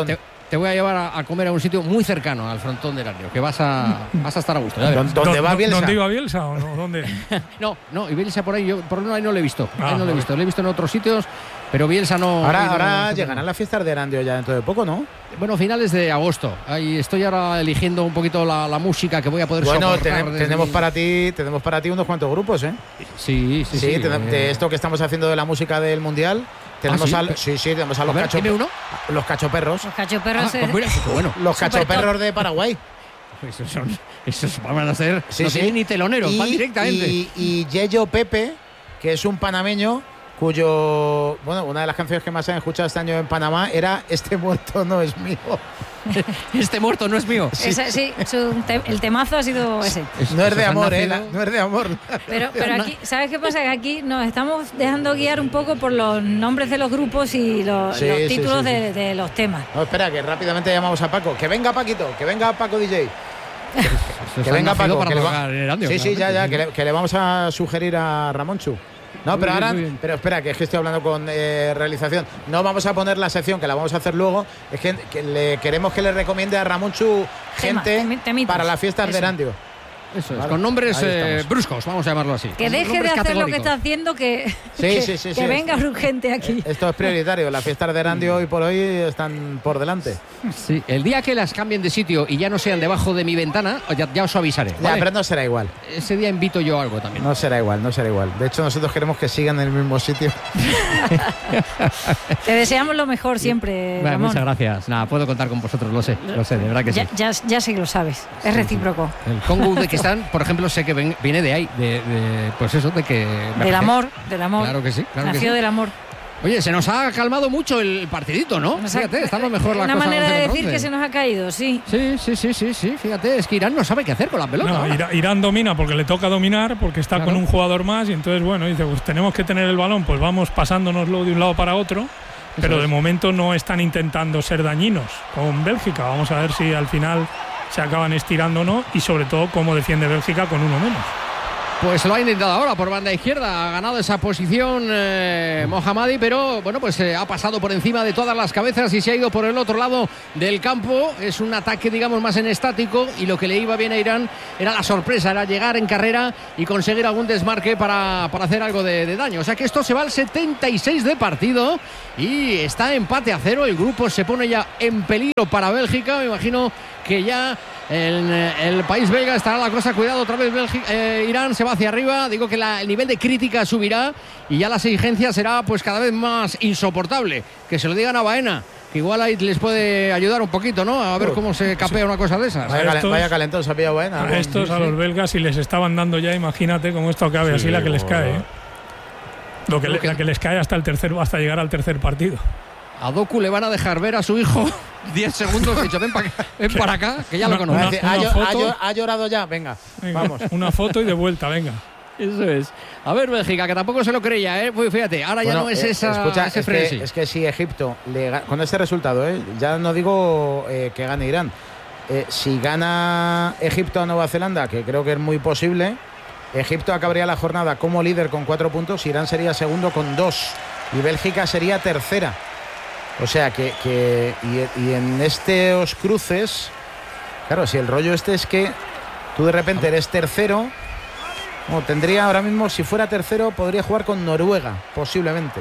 [SPEAKER 5] te voy a llevar a comer a un sitio muy cercano al frontón del Arrio, que vas a estar a gusto.
[SPEAKER 1] ¿Dónde va Bielsa?
[SPEAKER 7] ¿Dónde iba Bielsa o no? ¿Dónde?
[SPEAKER 5] no, y Bielsa por ahí, yo por ahí no lo he visto. Lo he visto en otros sitios, pero Bielsa no.
[SPEAKER 1] Ahora llegarán las fiestas de Erandio ya dentro de poco, ¿no?
[SPEAKER 5] Bueno, finales de agosto. Ahí estoy ahora eligiendo un poquito la música que voy a poder soportar.
[SPEAKER 1] Tenemos para ti unos cuantos grupos, ¿eh?
[SPEAKER 5] Sí.
[SPEAKER 1] De esto que estamos haciendo de la música del Mundial. Tenemos tenemos a los cachoperros. Los cachoperros.
[SPEAKER 2] Los cachoperros.
[SPEAKER 5] Bueno.
[SPEAKER 1] Los cachoperros de Paraguay.
[SPEAKER 5] Esos van a ser ni teloneros, van directamente.
[SPEAKER 1] Y Yello Pepe, que es un panameño una de las canciones que más han escuchado este año en Panamá era Este muerto no es mío.
[SPEAKER 5] Este muerto no es mío.
[SPEAKER 2] El temazo ha sido ese.
[SPEAKER 1] No es de amor, no es de amor.
[SPEAKER 2] Pero aquí, ¿sabes qué pasa? Que aquí nos estamos dejando guiar un poco por los nombres de los grupos y los títulos de los temas.
[SPEAKER 1] No, espera, que rápidamente llamamos a Paco. Que venga Paquito, que venga Paco DJ. Que venga Paco. Que le vamos a sugerir a Ramonchu. No, pero ahora, pero espera, que es que estoy hablando con realización. No vamos a poner la sección, que la vamos a hacer luego. Es que queremos que le recomiende a Ramonchu gente para las fiestas de Erandio.
[SPEAKER 5] Eso es, con nombres bruscos, vamos a llamarlo así.
[SPEAKER 2] Que deje de hacer lo que está haciendo, que venga urgente aquí.
[SPEAKER 1] Esto es prioritario, las fiestas de Erandio hoy por hoy están por delante.
[SPEAKER 5] Sí, el día que las cambien de sitio y ya no sean debajo de mi ventana, ya os avisaré. ¿Vale?
[SPEAKER 1] Pero no será igual.
[SPEAKER 5] Ese día invito yo algo también.
[SPEAKER 1] No será igual. De hecho, nosotros queremos que sigan en el mismo sitio.
[SPEAKER 2] Te deseamos lo mejor siempre, Ramón.
[SPEAKER 5] Muchas gracias. Nada, puedo contar con vosotros, lo sé, de verdad que sí.
[SPEAKER 2] Ya sé que lo sabes, es recíproco.
[SPEAKER 5] El Congo de que están, por ejemplo, sé que viene de ahí, pues eso, de que...
[SPEAKER 2] Del amor.
[SPEAKER 5] Claro que sí.
[SPEAKER 2] Nació del amor.
[SPEAKER 5] Oye, se nos ha calmado mucho el partidito, ¿no? Fíjate, está lo mejor la cosa.
[SPEAKER 2] Una manera de decir que se nos ha caído, sí.
[SPEAKER 5] Sí, fíjate, es que Irán no sabe qué hacer con la pelota.
[SPEAKER 7] No, Irán domina porque le toca dominar, porque está con un jugador más y entonces, dice, pues tenemos que tener el balón, pues vamos pasándonoslo de un lado para otro, pero de momento no están intentando ser dañinos con Bélgica. Vamos a ver si al final se acaban estirando o no, y sobre todo cómo defiende Bélgica con uno menos.
[SPEAKER 5] Pues lo ha intentado ahora por banda izquierda, ha ganado esa posición Mohammadi, pero ha pasado por encima de todas las cabezas y se ha ido por el otro lado del campo. Es un ataque, digamos, más en estático, y lo que le iba bien a Irán era la sorpresa, era llegar en carrera y conseguir algún desmarque para hacer algo de daño. O sea que esto se va al 76 de partido y está empate a 0. El grupo se pone ya en peligro para Bélgica. Me imagino que ya en el país belga estará la cosa. Cuidado, otra vez Irán se va hacia arriba. Digo que el nivel de crítica subirá y ya la exigencia será pues cada vez más insoportable. Que se lo digan a Baena, que igual ahí les puede ayudar un poquito, ¿no? A ver cómo se capea una cosa de esas.
[SPEAKER 1] Vaya calentón se ha pillado Baena.
[SPEAKER 7] A estos, a los belgas, si les estaban dando ya, imagínate cómo esto acabe, así la que les cae. La que les cae hasta llegar al tercer partido.
[SPEAKER 5] A Doku le van a dejar ver a su hijo 10 segundos. Dicho, ven para acá, que ya lo conozco.
[SPEAKER 1] ¿Ha llorado ya? Venga, vamos.
[SPEAKER 7] Una foto y de vuelta, venga.
[SPEAKER 5] Eso es. A ver, Bélgica, que tampoco se lo creía, ¿eh? Pues fíjate, ahora ya no es ese frenesí.
[SPEAKER 1] Es que si Egipto, con este resultado, ya no digo que gane Irán, si gana Egipto a Nueva Zelanda, que creo que es muy posible, Egipto acabaría la jornada como líder con 4 puntos, Irán sería segundo con 2 y Bélgica sería tercera. O sea que en estos cruces, claro, si el rollo es que tú de repente eres tercero, tendría ahora mismo, si fuera tercero, podría jugar con Noruega, posiblemente.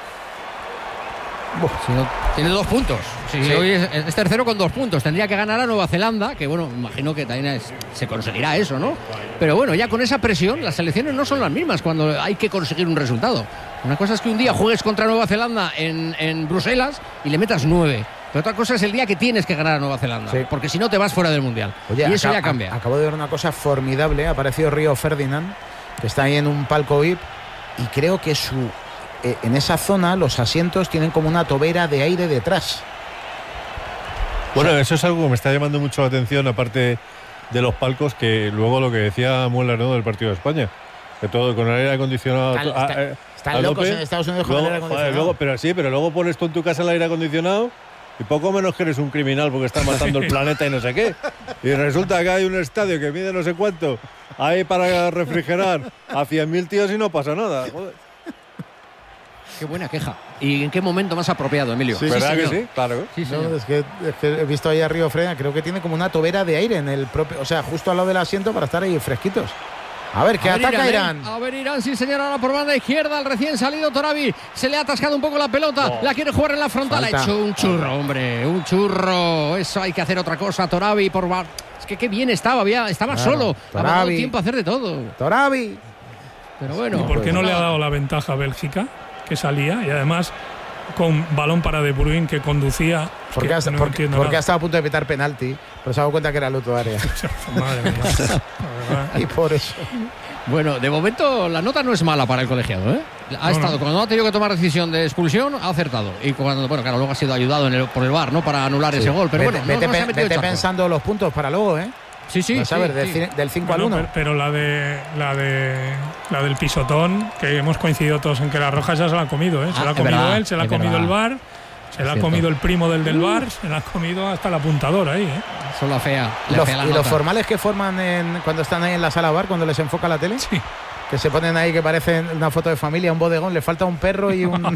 [SPEAKER 5] Tiene 2 puntos. Hoy es tercero con 2 puntos. Tendría que ganar a Nueva Zelanda, que imagino que también se conseguirá eso, ¿no? Pero ya con esa presión, las selecciones no son las mismas cuando hay que conseguir un resultado. Una cosa es que un día juegues contra Nueva Zelanda en Bruselas y le metas 9. Pero otra cosa es el día que tienes que ganar a Nueva Zelanda, porque si no te vas fuera del Mundial.
[SPEAKER 1] Oye,
[SPEAKER 5] y eso ya cambia.
[SPEAKER 1] Acabo de ver una cosa formidable. Ha aparecido Río Ferdinand, que está ahí en un palco VIP, y creo que en esa zona los asientos tienen como una tobera de aire detrás.
[SPEAKER 6] Bueno, eso es algo que me está llamando mucho la atención, aparte de los palcos, que luego lo que decía Mueller, ¿no?, del partido de España, que todo con el aire acondicionado.
[SPEAKER 1] Están locos en Estados Unidos con el aire acondicionado.
[SPEAKER 6] Pero luego pones tú en tu casa el aire acondicionado y poco menos que eres un criminal porque estás matando el planeta y no sé qué. Y resulta que hay un estadio que mide no sé cuánto ahí para refrigerar a 100.000 tíos y no pasa nada. Joder.
[SPEAKER 5] Qué buena queja. ¿Y en qué momento más apropiado, Emilio?
[SPEAKER 6] Sí, ¿verdad que sí? Claro.
[SPEAKER 5] Sí,
[SPEAKER 1] no, es que he visto ahí a Río Frena, creo que tiene como una tobera de aire en el propio, o sea, justo al lado del asiento para estar ahí fresquitos. A ver, que ataca Irán.
[SPEAKER 5] A ver, Irán, sí, señor, ahora por banda izquierda, el recién salido Torabi. Se le ha atascado un poco la pelota. La quiere jugar en la frontal. Ha hecho un churro, hombre. Un churro. Eso hay que hacer otra cosa, Torabi. Es que qué bien estaba, estaba solo. Ha dado tiempo a hacer de todo.
[SPEAKER 1] Torabi.
[SPEAKER 5] Pero bueno.
[SPEAKER 7] ¿Y por qué no le ha dado la ventaja a Bélgica, que salía? Y además con balón para De Bruyne, que conducía.
[SPEAKER 1] Porque ha estado a punto de pitar penalti, pero se ha dado cuenta que era luto área.
[SPEAKER 7] Madre mía.
[SPEAKER 1] Y por eso.
[SPEAKER 5] Bueno, de momento la nota no es mala para el colegiado, ¿eh? Cuando ha tenido que tomar decisión de expulsión, ha acertado. Y cuando, claro, luego ha sido ayudado por el VAR, ¿no? Para anular ese gol. Pero
[SPEAKER 1] vete pensando los puntos para luego, ¿eh?
[SPEAKER 5] Sí.
[SPEAKER 1] A saber, del 5 al 1.
[SPEAKER 7] Pero la del pisotón, que hemos coincidido todos en que la roja ya se la ha comido, ¿eh? Se la ha comido él, se la ha comido el VAR, se la ha comido el primo del VAR, se la ha comido hasta el apuntador ahí, ¿eh?
[SPEAKER 5] Son la fea.
[SPEAKER 1] Y los formales que forman cuando están ahí en la sala VAR, cuando les enfoca la tele.
[SPEAKER 7] Sí.
[SPEAKER 1] Que se ponen ahí que parecen una foto de familia, un bodegón, le falta un perro y un...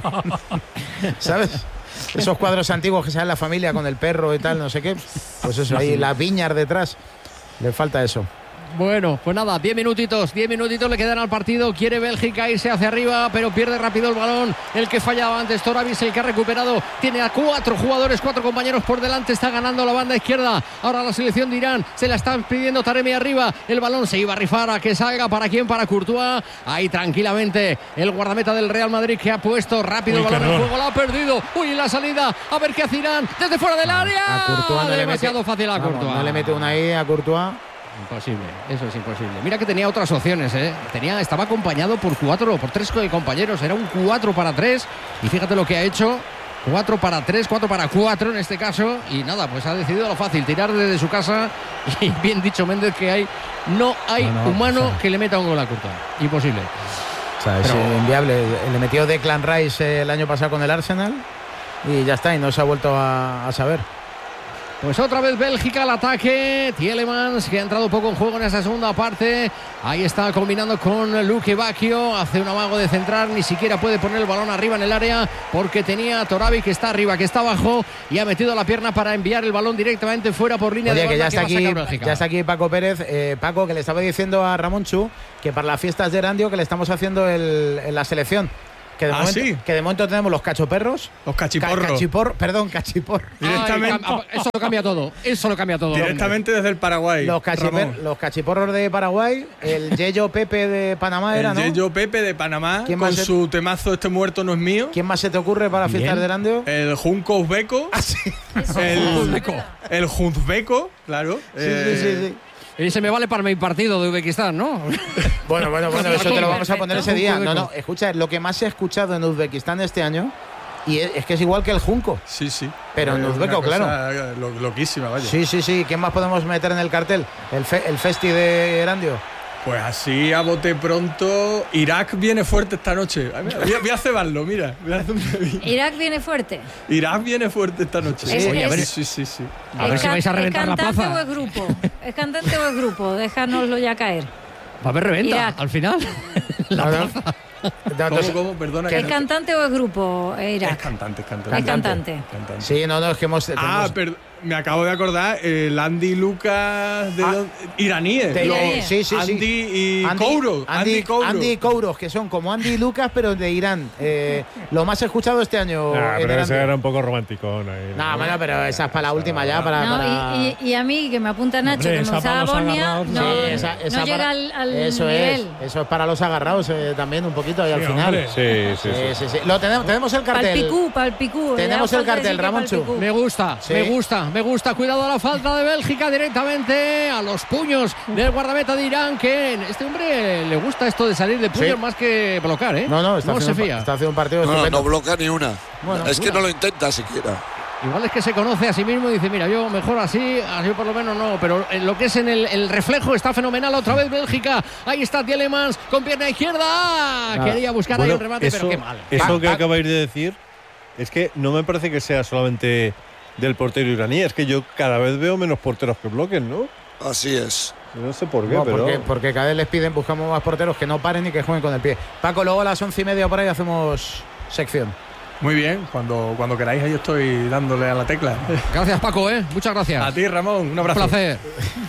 [SPEAKER 1] ¿Sabes? Esos cuadros antiguos que salen la familia con el perro y tal, no sé qué. Pues eso, ahí las viñas detrás. Le falta eso.
[SPEAKER 5] Bueno, pues nada, 10 minutitos le quedan al partido. Quiere Bélgica irse hacia arriba, pero pierde rápido el balón. El que fallaba antes, Torabi, el que ha recuperado. Tiene a 4 jugadores, 4 compañeros por delante. Está ganando la banda izquierda. Ahora la selección de Irán se la está pidiendo Taremi arriba. El balón se iba a rifar a que salga. ¿Para quién? Para Courtois. Ahí tranquilamente el guardameta del Real Madrid, que ha puesto rápido el balón en juego. La ha perdido. Uy, la salida. A ver qué hace Irán desde fuera del área.
[SPEAKER 1] A Courtois
[SPEAKER 5] demasiado fácil a Courtois.
[SPEAKER 1] No le mete una ahí a Courtois.
[SPEAKER 5] Imposible, eso es imposible. Mira que tenía otras opciones, ¿eh? Estaba acompañado por 3 compañeros. Era un 4-3. Y fíjate lo que ha hecho. 4-3, 4-4 en este caso. Y nada, pues ha decidido lo fácil, tirar desde su casa. Y bien dicho Méndez, que no hay humano que le meta un gol a Courtois. Imposible.
[SPEAKER 1] O sea, es inviable. Le metió Declan Rice el año pasado con el Arsenal. Y ya está, y no se ha vuelto a saber.
[SPEAKER 5] Pues otra vez Bélgica al ataque. Tielemans, que ha entrado poco en juego en esa segunda parte. Ahí está combinando con Luke Bacchio. Hace un amago de centrar. Ni siquiera puede poner el balón arriba en el área, porque tenía a Torabi, que está arriba, que está abajo, y ha metido la pierna para enviar el balón directamente fuera por línea de banda.
[SPEAKER 1] Que ya está aquí Paco Pérez. Paco, que le estaba diciendo a Ramón Chu que para las fiestas de Erandio que le estamos haciendo en la selección. Que de momento tenemos los cachoperros.
[SPEAKER 8] Los cachiporros.
[SPEAKER 1] Cachipor.
[SPEAKER 8] Directamente.
[SPEAKER 5] Eso lo cambia todo.
[SPEAKER 8] Directamente desde el Paraguay.
[SPEAKER 1] Los cachiporros de Paraguay. El Yeyo Pepe de Panamá era, ¿no?
[SPEAKER 8] El Yeyo Pepe de Panamá. Con su temazo Este muerto no es mío.
[SPEAKER 1] ¿Quién más se te ocurre para fiestas de Erandio?
[SPEAKER 8] El Junco Uzbeco. El Junzbeco, claro.
[SPEAKER 5] Sí. Y se me vale para mi partido de Uzbekistán, ¿no?
[SPEAKER 1] Bueno, eso te lo vamos a poner ese día. No, escucha, lo que más se ha escuchado en Uzbekistán este año, y es que es igual que el Junco.
[SPEAKER 8] Sí.
[SPEAKER 1] Pero en uzbeco, claro.
[SPEAKER 8] Loquísima, vaya.
[SPEAKER 1] Sí. ¿Quién más podemos meter en el cartel? El Festi de Erandio.
[SPEAKER 8] Pues así, a bote pronto, Irak viene fuerte esta noche. Voy a cebarlo, mira.
[SPEAKER 2] ¿Irak viene fuerte?
[SPEAKER 8] Irak viene fuerte esta noche.
[SPEAKER 5] Sí. A ver si vais a reventar la plaza.
[SPEAKER 2] ¿Es cantante o es grupo? Déjanoslo ya caer.
[SPEAKER 5] Va a haber reventa,
[SPEAKER 2] Irak.
[SPEAKER 5] al final. La plaza.
[SPEAKER 8] ¿Cómo? Perdona.
[SPEAKER 2] ¿Es cantante o es grupo, Irak?
[SPEAKER 8] Es cantante.
[SPEAKER 2] Es cantante.
[SPEAKER 1] Sí, es que hemos...
[SPEAKER 8] me acabo de acordar, el Andy Lucas iraníes.
[SPEAKER 1] Sí.
[SPEAKER 8] Andy y Kouros.
[SPEAKER 1] Andy y Kouros, que son como Andy y Lucas, pero de Irán. Lo más escuchado este año.
[SPEAKER 6] Pero ese era un poco romántico.
[SPEAKER 1] Bueno, pero esa es para la última ya.
[SPEAKER 2] Y a mí, que me apunta Nacho, que me usaba Bosnia, no llega al nivel.
[SPEAKER 1] Eso es para los agarrados también, un poquito ahí al final.
[SPEAKER 6] Sí.
[SPEAKER 1] Lo tenemos el cartel.
[SPEAKER 2] Palpicú.
[SPEAKER 1] Tenemos el cartel, Ramón Chu.
[SPEAKER 5] Me gusta. Cuidado a la falta de Bélgica directamente a los puños del guardameta de Irán, que este hombre le gusta esto de salir de puños más que bloquear, ¿eh?
[SPEAKER 1] No, está haciendo un partido estupendo.
[SPEAKER 4] No bloquea ni una. Que no lo intenta siquiera.
[SPEAKER 5] Igual es que se conoce a sí mismo y dice, mira, yo mejor así por lo menos no, pero en lo que es en el reflejo está fenomenal. Otra vez Bélgica, ahí está Tielemans con pierna izquierda. Quería buscar ahí un remate, pero qué mal.
[SPEAKER 6] Eso que acabáis de decir es que no me parece que sea solamente del portero iraní, es que yo cada vez veo menos porteros que bloquen, ¿no?
[SPEAKER 4] Así es.
[SPEAKER 6] No sé por qué, pero...
[SPEAKER 1] Porque cada vez les piden, buscamos más porteros que no paren y que jueguen con el pie. Paco, luego a las 11:30 por ahí hacemos sección.
[SPEAKER 8] Muy bien, cuando queráis ahí estoy dándole a la tecla.
[SPEAKER 5] Gracias, Paco, muchas gracias.
[SPEAKER 8] A ti, Ramón, un abrazo.
[SPEAKER 5] Un placer.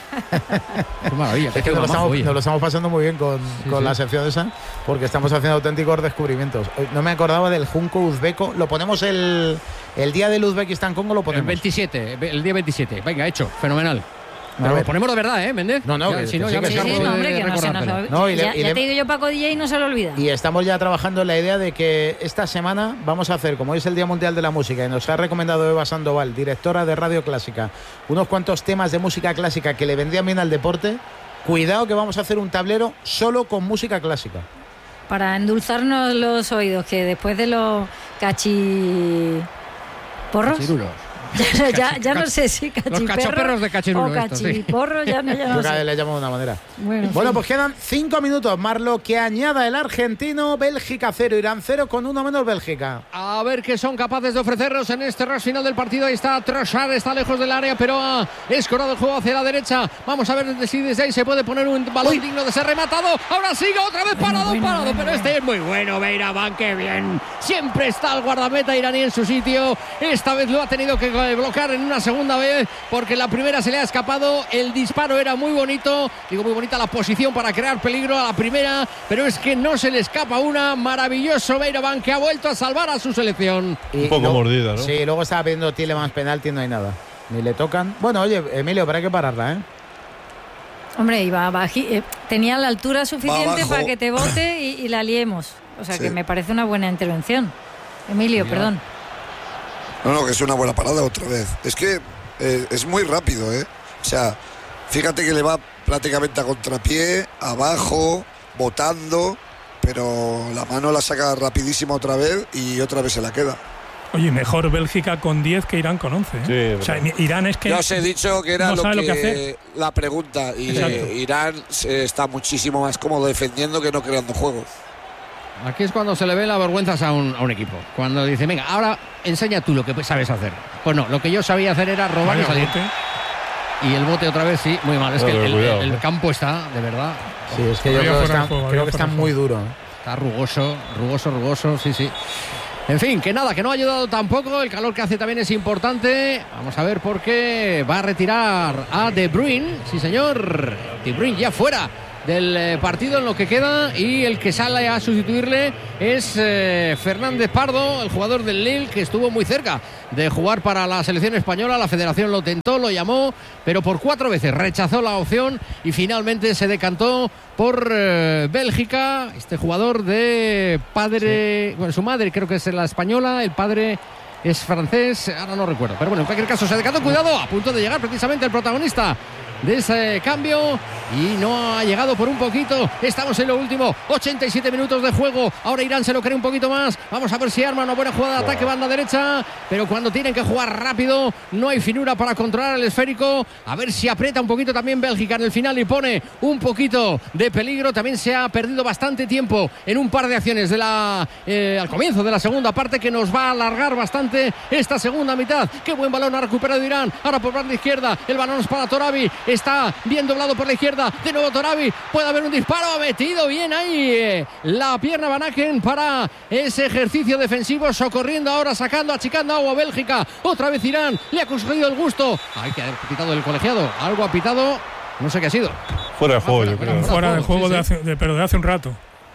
[SPEAKER 5] Qué maravilla.
[SPEAKER 1] Es que nos lo estamos pasando muy bien con la sección esa, porque estamos haciendo auténticos descubrimientos. No me acordaba del junco uzbeco. Lo ponemos el día del Uzbekistán-Congo, lo ponemos.
[SPEAKER 5] El día 27. Venga, hecho, fenomenal. Pero lo ponemos de verdad, Méndez.
[SPEAKER 1] No,
[SPEAKER 2] si no, ya me
[SPEAKER 5] cargo
[SPEAKER 2] hombre, que no se nos olvida. Ya te digo yo, Paco DJ, no se lo olvida.
[SPEAKER 1] Y estamos ya trabajando en la idea de que esta semana vamos a hacer, como es el Día Mundial de la Música, y nos ha recomendado Eva Sandoval, directora de Radio Clásica, unos cuantos temas de música clásica que le vendrían bien al deporte. Cuidado que vamos a hacer un tablero solo con música clásica.
[SPEAKER 2] Para endulzarnos los oídos, que después de los cachiporros... ya no sé si cachiperros.
[SPEAKER 5] Los cachoperros de cachirulo.
[SPEAKER 2] O cachiporros, ya no sé.
[SPEAKER 1] Le llamo de una manera.
[SPEAKER 2] Bueno,
[SPEAKER 1] pues quedan 5 minutos. Marlo, que añada el argentino. Bélgica 0, Irán 0, con 1 menos Bélgica.
[SPEAKER 5] A ver qué son capaces de ofrecernos en este rush final del partido. Ahí está Trossard, está lejos del área, pero ha escorado el juego hacia la derecha. Vamos a ver si desde ahí se puede poner un balón digno de ser rematado. Ahora sigue otra vez parado. Pero este es muy bueno. Beiraban, qué bien. Siempre está el guardameta iraní en su sitio. Esta vez lo ha tenido que bloquear en una segunda vez, porque la primera se le ha escapado. El disparo era muy bonito, muy bonita la posición para crear peligro a la primera, pero es que no se le escapa una. Maravilloso Beiraban, que ha vuelto a salvar a su selección.
[SPEAKER 6] Un poco mordida, ¿no?
[SPEAKER 1] Sí, luego estaba pidiendo Tielemans penalti, no hay nada, ni le tocan. Bueno, oye, Emilio, pero hay que pararla,
[SPEAKER 2] Hombre, iba tenía la altura suficiente para que te bote y la liemos. O sea, que me parece una buena intervención. Emilio, perdón.
[SPEAKER 4] No, que es una buena parada otra vez. Es que es muy rápido, O sea, fíjate que le va prácticamente a contrapié, abajo, botando, pero la mano la saca rapidísima otra vez y otra vez se la queda.
[SPEAKER 7] Oye, mejor Bélgica con 10 que Irán con 11.
[SPEAKER 6] Sí,
[SPEAKER 7] o sea, Irán es que...
[SPEAKER 4] Ya os he dicho que era
[SPEAKER 7] no
[SPEAKER 4] lo que la pregunta. Y Irán está muchísimo más cómodo defendiendo que no creando juegos.
[SPEAKER 5] Aquí es cuando se le ve la vergüenza a un equipo. Cuando dice, venga, ahora enseña tú lo que sabes hacer. Pues no, lo que yo sabía hacer era robar y salir. Y el bote otra vez, sí, muy mal. Es que el campo está, de verdad.
[SPEAKER 1] Sí, es que yo creo que está muy duro.
[SPEAKER 5] Está rugoso, sí. En fin, que nada, que no ha ayudado tampoco. El calor que hace también es importante. Vamos a ver por qué va a retirar a De Bruyne. Sí, señor. De Bruyne ya fuera del partido en lo que queda, y el que sale a sustituirle es Fernández Pardo, el jugador del Lille, que estuvo muy cerca de jugar para la selección española. La federación lo tentó, lo llamó, pero por 4 veces rechazó la opción y finalmente se decantó por Bélgica. Este jugador de padre, bueno, su madre creo que es la española, el padre es francés, ahora no recuerdo, pero bueno, en cualquier caso se decantó. Cuidado, a punto de llegar precisamente el protagonista de ese cambio, y no ha llegado por un poquito. Estamos en lo último, 87 minutos de juego. Ahora Irán se lo cree un poquito más. Vamos a ver si arma una buena jugada de ataque, banda derecha, pero cuando tienen que jugar rápido no hay finura para controlar el esférico. A ver si aprieta un poquito también Bélgica en el final y pone un poquito de peligro. También se ha perdido bastante tiempo en un par de acciones de al comienzo de la segunda parte, que nos va a alargar bastante esta segunda mitad. Qué buen balón ha recuperado Irán. Ahora por banda izquierda, el balón es para Torabi. Está bien doblado por la izquierda. De nuevo Torabi. Puede haber un disparo. Ha metido bien ahí la pierna Van Aken para ese ejercicio defensivo. Socorriendo ahora, sacando, achicando agua Bélgica. Otra vez Irán. Le ha conseguido el gusto. Hay que haber pitado el colegiado. Algo ha pitado. No sé qué ha sido.
[SPEAKER 6] Fuera de juego, yo creo.
[SPEAKER 7] Fuera de juego, sí. Pero de hace un rato.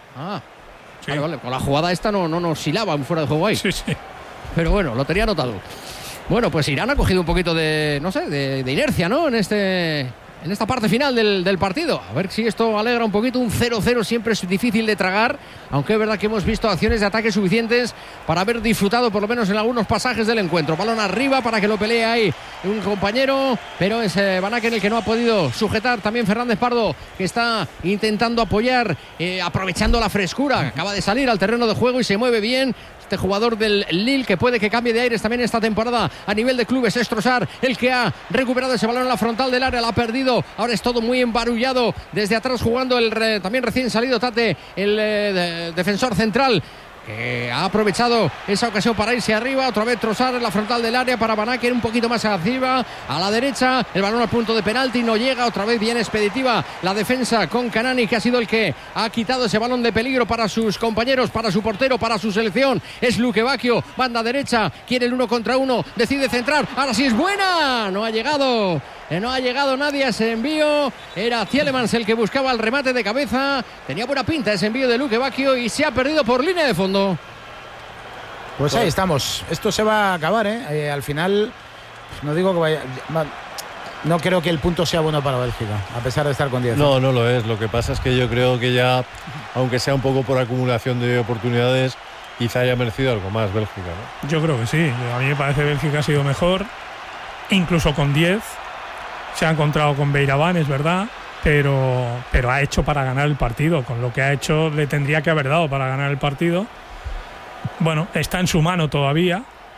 [SPEAKER 5] Sí. Vale. Con la jugada esta no nos hilaba un fuera de juego ahí.
[SPEAKER 7] Sí.
[SPEAKER 5] Pero bueno, lo tenía anotado. Bueno, pues Irán ha cogido un poquito de inercia, ¿no? En esta parte final del partido. A ver si esto alegra un poquito. Un 0-0 siempre es difícil de tragar, aunque es verdad que hemos visto acciones de ataque suficientes para haber disfrutado por lo menos en algunos pasajes del encuentro. Balón arriba para que lo pelee ahí un compañero, pero es Van Aken el que no ha podido sujetar. También Fernández Pardo, que está intentando apoyar, aprovechando la frescura. Acaba de salir al terreno de juego y se mueve bien. Este jugador del Lille, que puede que cambie de aires también esta temporada a nivel de clubes, es Trossard el que ha recuperado ese balón en la frontal del área, la ha perdido. Ahora es todo muy embarullado desde atrás, jugando el también recién salido Tate, el defensor central. que ha aprovechado esa ocasión para irse arriba. Otra vez Trossard en la frontal del área para Van Aken, un poquito más arriba, a la derecha, el balón al punto de penalti, no llega. Otra vez bien expeditiva la defensa con Kanani, que ha sido el que ha quitado ese balón de peligro para sus compañeros, para su portero, para su selección. Es Luque Bacchio, banda derecha, quiere el 1 contra 1, decide centrar, ahora sí es buena, no ha llegado nadie a ese envío. Era Tielemans el que buscaba el remate de cabeza. Tenía buena pinta ese envío de Luque Bacchio y se ha perdido por línea de fondo.
[SPEAKER 1] Pues ahí estamos. Esto se va a acabar, ¿eh? Al final, no digo que vaya... No creo que el punto sea bueno para Bélgica, a pesar de estar con 10.
[SPEAKER 6] No lo es. Lo que pasa es que yo creo que ya, aunque sea un poco por acumulación de oportunidades, quizá haya merecido algo más Bélgica, ¿no?
[SPEAKER 7] Yo creo que sí. A mí me parece que Bélgica ha sido mejor, incluso con 10. Se ha encontrado con Beiraván, es verdad, pero ha hecho para ganar el partido. Con lo que ha hecho le tendría que haber dado para ganar el partido. Bueno, está en su mano todavía.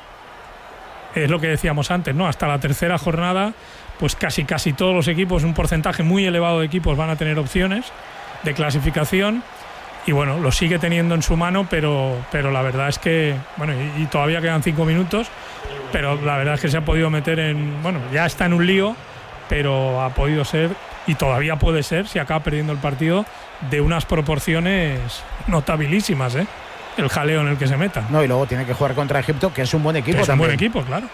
[SPEAKER 7] Es lo que decíamos antes, ¿no? Hasta la tercera jornada, pues casi todos los equipos, un porcentaje muy elevado de equipos van a tener opciones de clasificación. Y bueno, lo sigue teniendo en su mano, pero la verdad es que, bueno, y todavía quedan 5 minutos, pero la verdad es que se ha podido meter en, bueno, ya está en un lío, pero ha podido ser, y todavía puede ser, si acaba perdiendo el partido, de unas proporciones notabilísimas, ¿eh? El jaleo en el que se meta.
[SPEAKER 1] No, y luego tiene que jugar contra Egipto, que es un buen equipo.
[SPEAKER 7] Es un buen equipo, claro.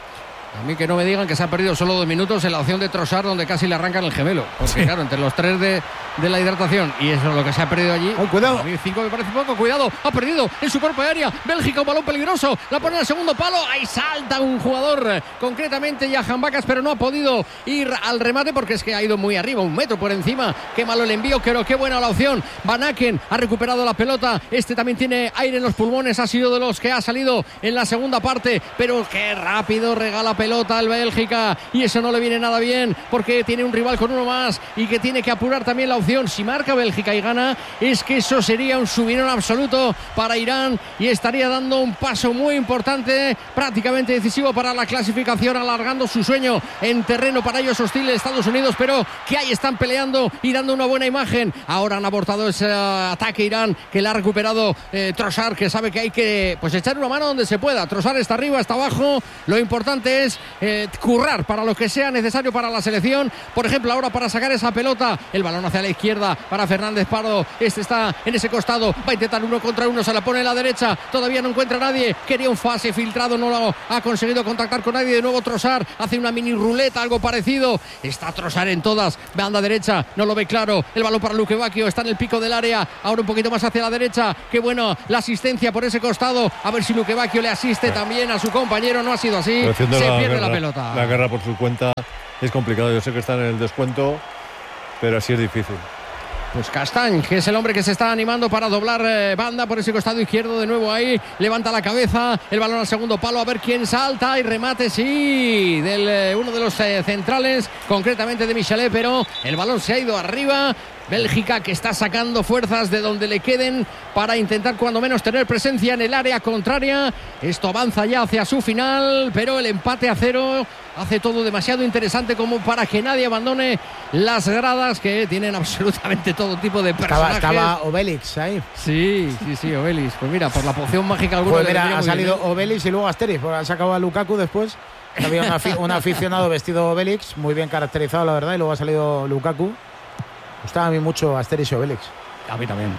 [SPEAKER 5] A mí que no me digan que se ha perdido solo 2 minutos en la opción de Trossard, donde casi le arrancan el gemelo. Porque sí, claro, entre los 3 de la hidratación y eso es lo que se ha perdido allí.
[SPEAKER 1] ¡Oh, cuidado!
[SPEAKER 5] A mí 5 me parece poco. Cuidado, ha perdido en su cuerpo de área. Bélgica, un balón peligroso. La pone en el segundo palo. Ahí salta un jugador, concretamente Jahan Bacas, pero no ha podido ir al remate porque es que ha ido muy arriba, 1 metro por encima. Qué malo el envío, pero qué buena la opción. Van Aken ha recuperado la pelota. Este también tiene aire en los pulmones. Ha sido de los que ha salido en la segunda parte, pero qué rápido regala pelota el Bélgica. Y eso no le viene nada bien porque tiene un rival con 1 más y que tiene que apurar también la opción. Si marca Bélgica y gana, es que eso sería un subidón absoluto para Irán y estaría dando un paso muy importante, prácticamente decisivo para la clasificación, alargando su sueño en terreno para ellos hostil de Estados Unidos, pero que ahí están peleando y dando una buena imagen. Ahora han abortado ese ataque Irán, que le ha recuperado Trossard, que sabe que hay que pues echar una mano donde se pueda. Trossard está arriba, está abajo. Lo importante es currar para lo que sea necesario para la selección. Por ejemplo, ahora para sacar esa pelota, el balón hacia la izquierda para Fernández Pardo. Este está en ese costado, va a intentar 1 contra 1, se la pone en la derecha, todavía no encuentra a nadie. Quería un pase filtrado, no lo ha conseguido contactar con nadie. De nuevo Trossard hace una mini ruleta, algo parecido. Está Trossard en todas, banda derecha, no lo ve claro. El balón para Luque Bacchio, está en el pico del área, ahora un poquito más hacia la derecha. Qué bueno la asistencia por ese costado, a ver si Luque Bacchio le asiste también a su compañero. No ha sido así, se pierde la pelota.
[SPEAKER 6] La guerra por su cuenta es complicado. Yo sé que están en el descuento, pero así es difícil.
[SPEAKER 5] Pues Castañ, que es el hombre que se está animando para doblar banda por ese costado izquierdo. De nuevo ahí, levanta la cabeza, el balón al segundo palo, a ver quién salta y remate, sí, del uno de los centrales, concretamente de Michelet, pero el balón se ha ido arriba. Bélgica que está sacando fuerzas de donde le queden para intentar cuando menos tener presencia en el área contraria. Esto avanza ya hacia su final, pero el empate a 0 hace todo demasiado interesante como para que nadie abandone las gradas, que tienen absolutamente todo tipo de personajes.
[SPEAKER 1] Estaba Obelix ahí.
[SPEAKER 5] Sí, Obelix. Pues mira, por la poción mágica alguna
[SPEAKER 1] pues mira, ha salido bien, Obelix y luego Asterix, porque han sacado a Lukaku después. Había un aficionado vestido Obelix, muy bien caracterizado la verdad, y luego ha salido Lukaku. Gustaba a mí mucho Asterix y Obelix.
[SPEAKER 5] A mí también.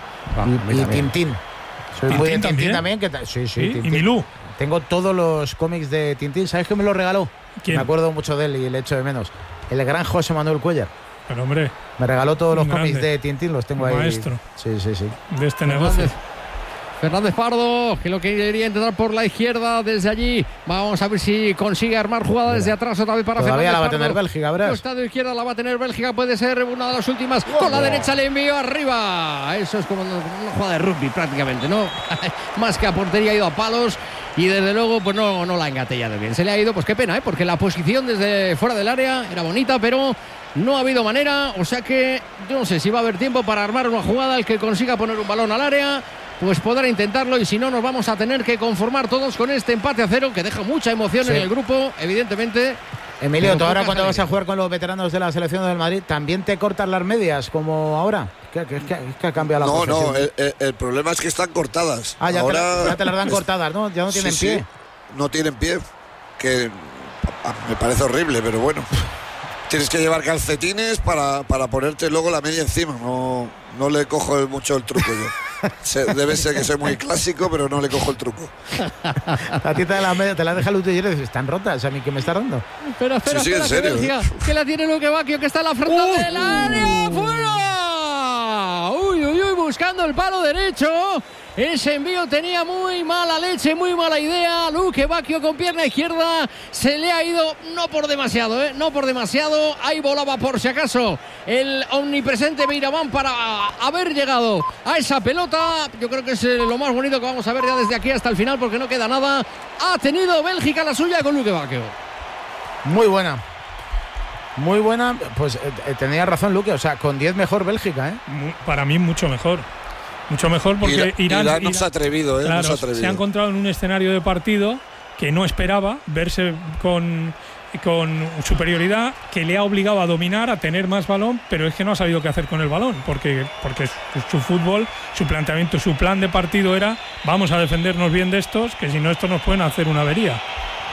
[SPEAKER 1] Y Tintín. Soy muy de Tintín también.
[SPEAKER 7] Sí,
[SPEAKER 1] Tintín.
[SPEAKER 7] Y Milú.
[SPEAKER 1] Tengo todos los cómics de Tintín. ¿Sabes quién me lo regaló?
[SPEAKER 7] ¿Quién?
[SPEAKER 1] Me acuerdo mucho de él y le echo de menos. El gran José Manuel Cuellar.
[SPEAKER 7] Pero hombre.
[SPEAKER 1] Me regaló todos los cómics de Tintín, los tengo ahí.
[SPEAKER 7] Maestro.
[SPEAKER 1] Sí.
[SPEAKER 7] De este negocio.
[SPEAKER 5] Fernández Pardo, que lo quería intentar por la izquierda desde allí. Vamos a ver si consigue armar jugada desde atrás otra vez para
[SPEAKER 1] Todavía
[SPEAKER 5] Fernández
[SPEAKER 1] la va
[SPEAKER 5] Pardo.
[SPEAKER 1] a tener Bélgica, verás.
[SPEAKER 5] Costado izquierda la va a tener Bélgica, puede ser una de las últimas. Con la derecha le envío arriba. Eso es como una jugada de rugby prácticamente, ¿no? Más que a portería, ha ido a palos. Y desde luego, pues no la ha engatellado bien. Se le ha ido, pues qué pena, porque la posición desde fuera del área era bonita, pero no ha habido manera. O sea que yo no sé si va a haber tiempo para armar una jugada. El que consiga poner un balón al área, pues podrá intentarlo, y si no, nos vamos a tener que conformar todos con este empate a 0, que deja mucha emoción en el grupo, evidentemente.
[SPEAKER 1] Emilio, tú ahora cuando vas a jugar con los veteranos de la selección del Madrid, ¿también te cortas las medias como ahora? ¿Qué ha cambiado la profesión?
[SPEAKER 4] No, el problema es que están cortadas.
[SPEAKER 1] Ya,
[SPEAKER 4] ahora
[SPEAKER 1] ya te las dan cortadas, ¿no? Ya no tienen pie.
[SPEAKER 4] Sí, no tienen pie, que me parece horrible, pero bueno. Tienes que llevar calcetines para ponerte luego la media encima. No le cojo mucho el truco yo. Debe ser que soy muy clásico, pero no le cojo el truco.
[SPEAKER 1] La tita de la media te la deja el utillero y dices, están rotas, ¿a mí qué me está dando?
[SPEAKER 5] Espera,
[SPEAKER 4] sí, en serio.
[SPEAKER 5] Que la tiene Luque Bacchio, que está en la frente del área. ¡Fuera! Uy, buscando el palo derecho. Ese envío tenía muy mala leche, muy mala idea. Luque Bacchio con pierna izquierda. Se le ha ido, no por demasiado, no por demasiado. Ahí volaba por si acaso el omnipresente Beiramán para haber llegado a esa pelota. Yo creo que es lo más bonito que vamos a ver ya desde aquí hasta el final, porque no queda nada. Ha tenido Bélgica la suya con Luque Bacchio.
[SPEAKER 1] Muy buena. Muy buena. Pues tenía razón Luque, o sea, con 10 mejor Bélgica,
[SPEAKER 7] Para mí mucho mejor. Mucho mejor porque Irán
[SPEAKER 4] no se ha atrevido,
[SPEAKER 7] claro,
[SPEAKER 4] no se ha atrevido.
[SPEAKER 7] Se ha encontrado en un escenario de partido que no esperaba, verse con superioridad, que le ha obligado a dominar, a tener más balón, pero es que no ha sabido qué hacer con el balón, porque su fútbol, su planteamiento, su plan de partido era: vamos a defendernos bien de estos, que si no, estos nos pueden hacer una avería.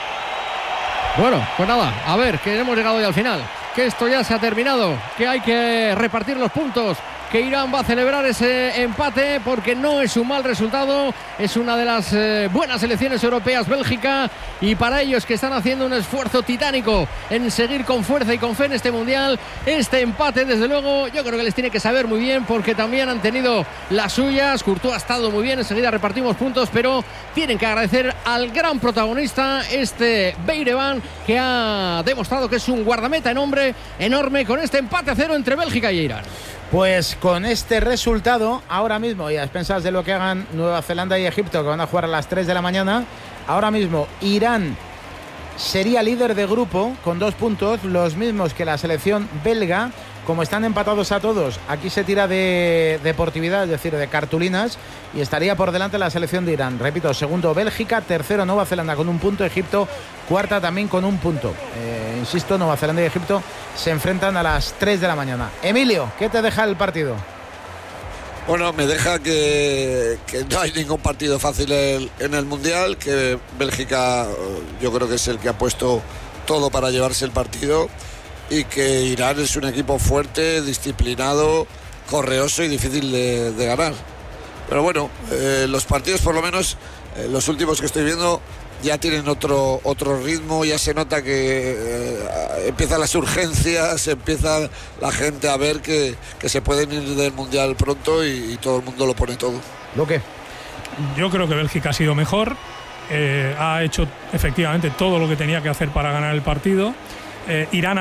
[SPEAKER 5] Bueno, pues nada, a ver, que hemos llegado ya al final, que esto ya se ha terminado, que hay que repartir los puntos, que Irán va a celebrar ese empate porque no es un mal resultado, es una de las buenas selecciones europeas Bélgica, y para ellos que están haciendo un esfuerzo titánico en seguir con fuerza y con fe en este mundial, este empate desde luego yo creo que les tiene que saber muy bien, porque también han tenido las suyas. Courtois ha estado muy bien, enseguida repartimos puntos, pero tienen que agradecer al gran protagonista, Beiramán, que ha demostrado que es un guardameta enorme con este empate a 0 entre Bélgica y Irán.
[SPEAKER 1] Pues con este resultado, ahora mismo, y a expensas de lo que hagan Nueva Zelanda y Egipto, que van a jugar a las 3 de la mañana, ahora mismo Irán sería líder de grupo con 2 puntos, los mismos que la selección belga. Como están empatados a todos, aquí se tira de deportividad, es decir, de cartulinas, y estaría por delante la selección de Irán. Repito, segundo Bélgica, tercero Nueva Zelanda con 1 punto, Egipto cuarta también con 1 punto. Insisto, Nueva Zelanda y Egipto se enfrentan a las 3 de la mañana. Emilio, ¿qué te deja el partido?
[SPEAKER 4] Bueno, me deja que no hay ningún partido fácil en el Mundial, que Bélgica yo creo que es el que ha puesto todo para llevarse el partido, y que Irán es un equipo fuerte, disciplinado, correoso y difícil de ganar. Pero bueno, los partidos, por lo menos los últimos que estoy viendo, ya tienen otro ritmo, ya se nota que empiezan las urgencias, empieza la gente a ver que se pueden ir del Mundial pronto, y todo el mundo lo pone todo.
[SPEAKER 1] ¿Lo qué?
[SPEAKER 7] Yo creo que Bélgica ha sido mejor, ha hecho efectivamente todo lo que tenía que hacer para ganar el partido. Irán